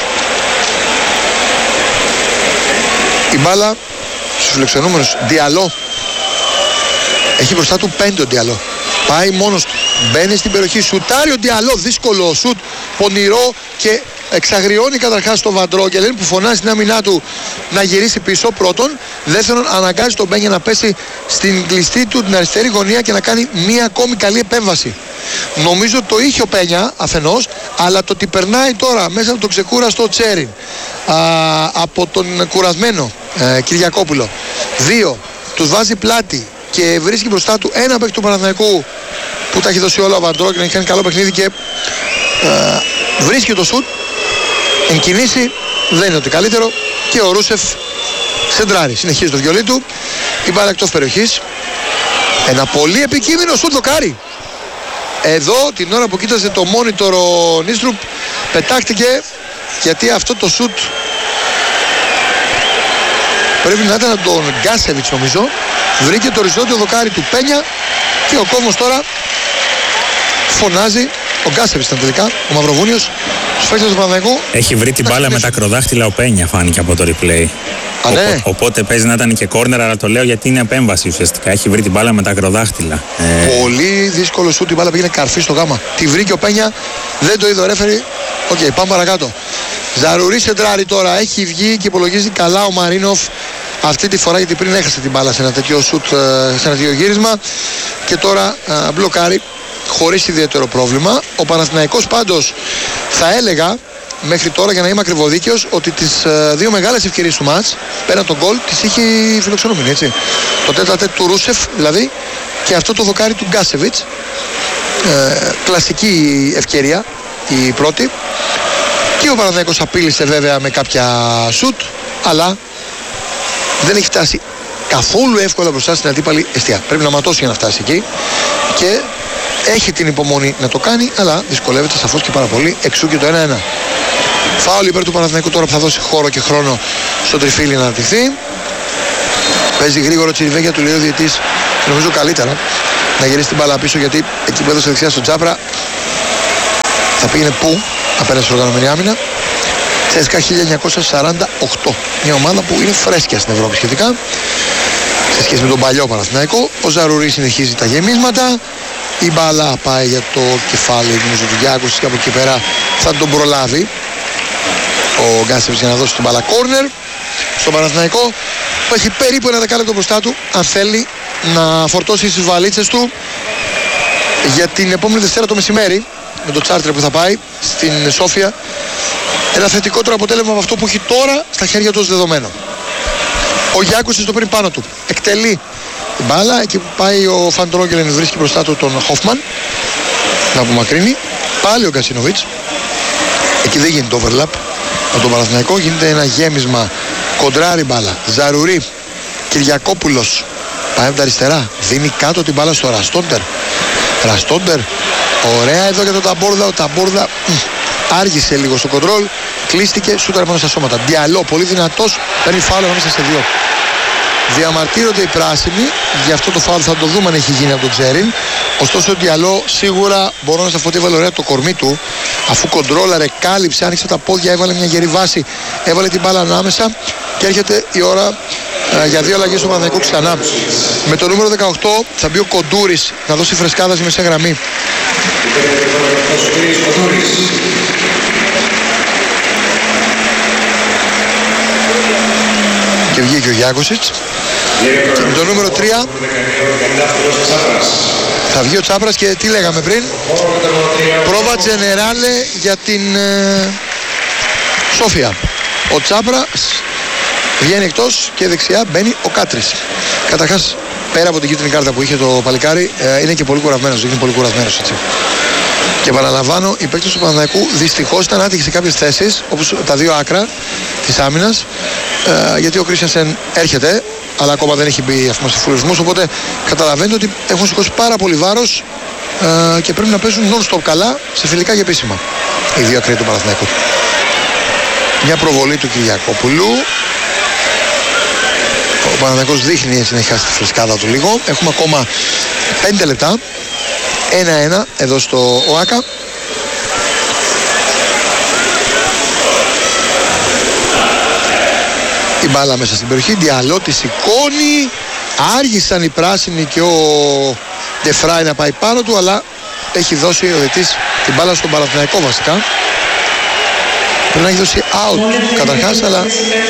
Η μπάλα στους φιλοξενούμενους. Διαλό. Έχει μπροστά του 5 ο Διαλό. Πάει μόνος του. Μπαίνει στην περιοχή. Σουτάρει ο Διαλό. Δύσκολο σουτ. Πονηρό και εξαγριώνει καταρχάς τον Βαντρόγκελεν που φωνάζει στην άμυνά του να γυρίσει πίσω πρώτον. Δεύτερον, αναγκάζει τον Μπένια να πέσει στην κλειστή του την αριστερή γωνία και να κάνει μία ακόμη καλή επέμβαση. Νομίζω το είχε ο Πένια αφενός, αλλά το ότι περνάει τώρα μέσα από τον ξεκούραστο Τσέριν από τον κουρασμένο Κυριακόπουλο. 2, τους βάζει πλάτη και βρίσκει μπροστά του ένα παίκτη του Παναθηναϊκού που τα έχει δώσει όλα ο Βαντρό και να έχει κάνει καλό παιχνίδι και βρίσκει το σουτ εν κινήσει, δεν είναι ότι καλύτερο και ο Ρούσεφ σεντράρει, συνεχίζει το βιολί του, η μπάλα εκτός περιοχής, ένα πολύ επικίνδυνο σουτ δοκάρι. Εδώ την ώρα που κοίταζε το monitor ο Νίστρουπ πετάχτηκε, γιατί αυτό το σουτ πρέπει να ήταν τον Γκάσεβιτς νομίζω. Βρήκε το οριζόντιο δοκάρι του Πένια και ο κόσμος τώρα φωνάζει. Ο Γκάσεβιτς ήταν τελικά, ο Μαυροβούνιος, στους παίκτες του Παναθηναϊκού. Έχει βρει την μπάλα με τα ακροδάχτυλα ο Πένια, φάνηκε από το replay. Ναι. Οπότε παίζει να ήταν και κόρνερ, αλλά το λέω γιατί είναι επέμβαση ουσιαστικά. Έχει βρει την μπάλα με τα ακροδάχτυλα. Πολύ δύσκολο σουτ, η μπάλα πήγαινε καρφί στο γάμα. Τη βρήκε ο Πένια, δεν το είδε ο ρέφερι. Οκ, πάμε παρακάτω. Ζαρουρί σεντράρει τώρα, έχει βγει και υπολογίζει καλά ο Μαρίνοφ αυτή τη φορά, γιατί πριν έχασε την μπάλα σε ένα τέτοιο σουτ, σε ένα τέτοιο γύρισμα και τώρα μπλοκάρει χωρίς ιδιαίτερο πρόβλημα. Ο Παναθηναϊκός πάντως θα έλεγα μέχρι τώρα, για να είμαι ακριβοδίκαιος, ότι τις δύο μεγάλες ευκαιρίες του μάτς πέραν τον γκολ τις είχε φιλοξενούμενη, έτσι. Το τέταρτο του Ρούσεφ δηλαδή και αυτό το δοκάρι του Γκάσεβιτς, κλασική ευκαιρία η πρώτη, και ο Παναθηναϊκός απείλησε βέβαια με κάποια σουτ, αλλά δεν έχει φτάσει καθόλου εύκολα μπροστά στην αντίπαλη εστία. Πρέπει να ματώσει για να φτάσει εκεί και έχει την υπομονή να το κάνει, αλλά δυσκολεύεται σαφώς και πάρα πολύ. Εξού και το 1-1. Φάουλ υπέρ του Παναθηναϊκού τώρα που θα δώσει χώρο και χρόνο στο Τριφύλι να αναπτυχθεί. Παίζει γρήγορο Τσιριβέγια, του λέει ο διαιτής, και νομίζω καλύτερα να γυρίσει την μπάλα πίσω, γιατί εκεί που έδωσε δεξιά στον Τζάπρα θα πήγαινε πού απέναντι στην οργανωμένη άμυνα. CSKA 1948. Μια ομάδα που είναι φρέσκια στην Ευρώπη σχετικά σε σχέση με τον παλιό Παναθηναϊκό. Ο Ζαρουρί συνεχίζει τα γεμίσματα. Η μπάλα πάει για το κεφάλι νομίζω του Γιάκους και από εκεί πέρα θα τον προλάβει ο Γκάσεβιτς για να δώσει την μπάλα κόρνερ στον Παναθηναϊκό, που έχει περίπου ένα δεκάλεπτο μπροστά του αν θέλει να φορτώσει τις βαλίτσες του για την επόμενη Δευτέρα το μεσημέρι με το τσάρτερ που θα πάει στην Σόφια. Ένα θετικότερο αποτέλεσμα από αυτό που έχει τώρα στα χέρια του ως δεδομένο. Ο Γιάκουσης το παίρνει πάνω του, εκτελεί την μπάλα, εκεί που πάει ο Φαντρόγγελεν βρίσκει μπροστά του τον Χόφμαν να απομακρύνει, πάλι ο Γκασίνοβιτς, εκεί δεν γίνεται overlap από τον Παναθηναϊκό, γίνεται ένα γέμισμα, κοντράρει μπάλα, Ζαρουρί, Κυριακόπουλος πάει από τα αριστερά, δίνει κάτω την μπάλα στο Ραστόντερ, ωραία εδώ για τον Ταμπούρδα, ο Ταμπούρδα άργησε λίγο στο κοντρόλ, κλείστηκε, σούταρε μόνο στα σώματα. Διαλό, πολύ δυνατός, παίρνει φάουλ μέσα σε δύο. Διαμαρτύρονται οι πράσινοι, γι' αυτό το φάουλ θα το δούμε αν έχει γίνει από τον Τζέριν. Ωστόσο ο Διαλό σίγουρα μπορώ να σας πω ότι έβαλε ωραία το κορμί του, αφού κοντρόλαρε, κάλυψε, άνοιξε τα πόδια, έβαλε μια γερή βάση, έβαλε την μπάλα ανάμεσα και έρχεται η ώρα για δύο αλλαγές στο Παναθηναϊκό ξανά. Με το νούμερο 18 θα μπει ο Κοντούρης να δώσει φρεσκάδα στη μεσαία γραμμή. Και βγήκε ο Γιάκοσιτς. Και με το νούμερο 3 θα βγει ο Τσάπρας και τι λέγαμε πριν, πρόβα τζενεράλε για την Σόφια. Ο Τσάπρας βγαίνει εκτός και δεξιά μπαίνει ο Κάτρης. Καταρχάς, πέρα από την κίτρινη κάρτα που είχε το παλικάρι, είναι και πολύ κουρασμένος, δείχνει πολύ κουρασμένος έτσι. Και παραλαμβάνω, οι παίκτες του Παναθηναϊκού δυστυχώς ήταν άτυχοι σε κάποιες θέσεις, όπως τα δύο άκρα της άμυνας, γιατί ο Κρίστιανσεν έρχεται, αλλά ακόμα δεν έχει μπει σε φουρισμούς, οπότε καταλαβαίνετε ότι έχουν σηκώσει πάρα πολύ βάρος και πρέπει να παίζουν non-stop καλά σε φιλικά και επίσημα οι δύο ακραίοι του Παναθηναϊκού. Μια προβολή του Κυριακόπουλου. Ο Παναθηναϊκός δείχνει έτσι να έχει χάσει τη φρεσκάδα του λίγο. Έχουμε ακόμα 5 λεπτά. 1-1 εδώ στο ΟΑΚΑ. Η μπάλα μέσα στην περιοχή. Διαλό τη σηκώνει. Άργησαν οι πράσινοι και ο Ντεφράι να πάει πάνω του, αλλά έχει δώσει ο διαιτητής την μπάλα στον Παναθηναϊκό βασικά. Πρέπει να έχει δώσει out καταρχάς, αλλά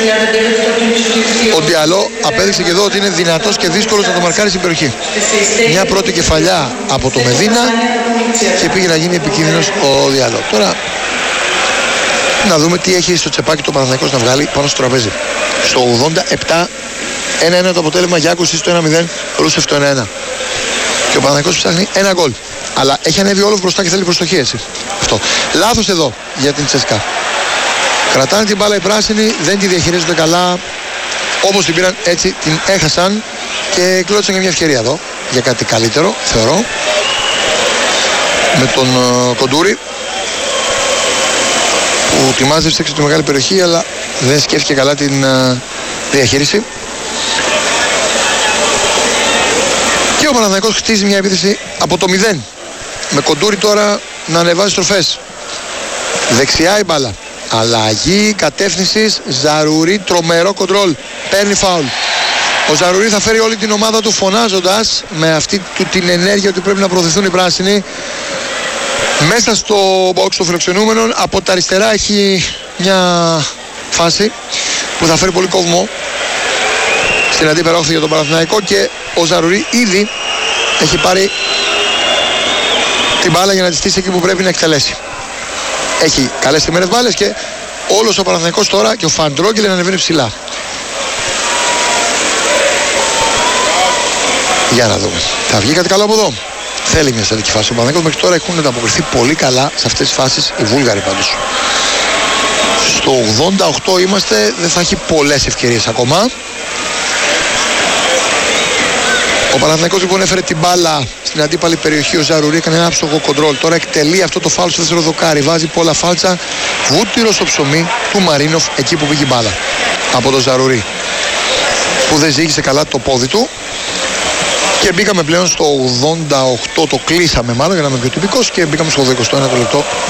ο Διαλό απέδειξε και εδώ ότι είναι δυνατός και δύσκολος να το μαρκάρει στην περιοχή. Μια πρώτη κεφαλιά από το Μεδίνα και πήγε να γίνει επικίνδυνος ο Διαλό. Τώρα να δούμε τι έχει στο τσεπάκι το Παναθηναϊκός να βγάλει πάνω στο τραπέζι. Στο 87 1-1 το αποτέλεσμα, Γιάκουσης στο 1-0, Ρούσεφ το 1-1. Και ο Παναθηναϊκός ψάχνει ένα γκολ. Αλλά έχει ανέβει όλο μπροστά και θέλει προστοχή έτσι. Αυτό. Λάθος εδώ για την Τσέσκα. Κρατάνε την μπάλα οι πράσινοι, δεν τη διαχειρίζονται καλά. Όπως την πήραν έτσι την έχασαν και κλώτσαν και μια ευκαιρία εδώ για κάτι καλύτερο, θεωρώ. Με τον Κοντούρη που τη μάζεψε έξω τη μεγάλη περιοχή, αλλά δεν σκέφτηκε καλά την διαχείριση. Και ο Παναθηναϊκός χτίζει μια επίθεση από το 0. Με Κοντούρη τώρα να ανεβάζει στροφές. Δεξιά η μπάλα. Αλλαγή κατεύθυνσης, Ζαρουρί, τρομερό κοντρόλ, παίρνει φάουλ. Ο Ζαρουρί θα φέρει όλη την ομάδα του φωνάζοντας με αυτή του την ενέργεια ότι πρέπει να προωθηθούν οι πράσινοι. Μέσα στο box των φιλοξενούμενων από τα αριστερά έχει μια φάση που θα φέρει πολύ κόβμο στην αντίπερα όχθη για τον Παναθηναϊκό και ο Ζαρουρί ήδη έχει πάρει την μπάλα για να τη στήσει εκεί που πρέπει να εκτελέσει. Έχει καλές τιμένες μπάλες και όλος ο Παναθηναϊκός τώρα και ο Φαντρόγγελεν ανεβαίνει ψηλά. Για να δούμε. Θα βγει κάτι καλό από εδώ. Θέλει μια στατική φάση. Ο Παναθηναϊκός μέχρι τώρα έχουν ανταποκριθεί πολύ καλά σε αυτές τις φάσεις οι Βούλγαροι πάντως. Στο 88 είμαστε, δεν θα έχει πολλές ευκαιρίες ακόμα. Ο Παναθηναϊκός λοιπόν έφερε την μπάλα στην αντίπαλη περιοχή. Ο Ζαρουρί έκανε ένα άψογο κοντρόλ. Τώρα εκτελεί αυτό το φάουλ στο δεύτερο δοκάρι. Βάζει πολλά φάλτσα. Βούτυρο στο ψωμί του Μαρίνοφ εκεί που πήγε η μπάλα. Από τον Ζαρουρί που δεν ζήγησε καλά το πόδι του. Και μπήκαμε πλέον στο 88. Το κλείσαμε μάλλον για να είμαι πιο τυπικός. Και μπήκαμε στο 21 λεπτό.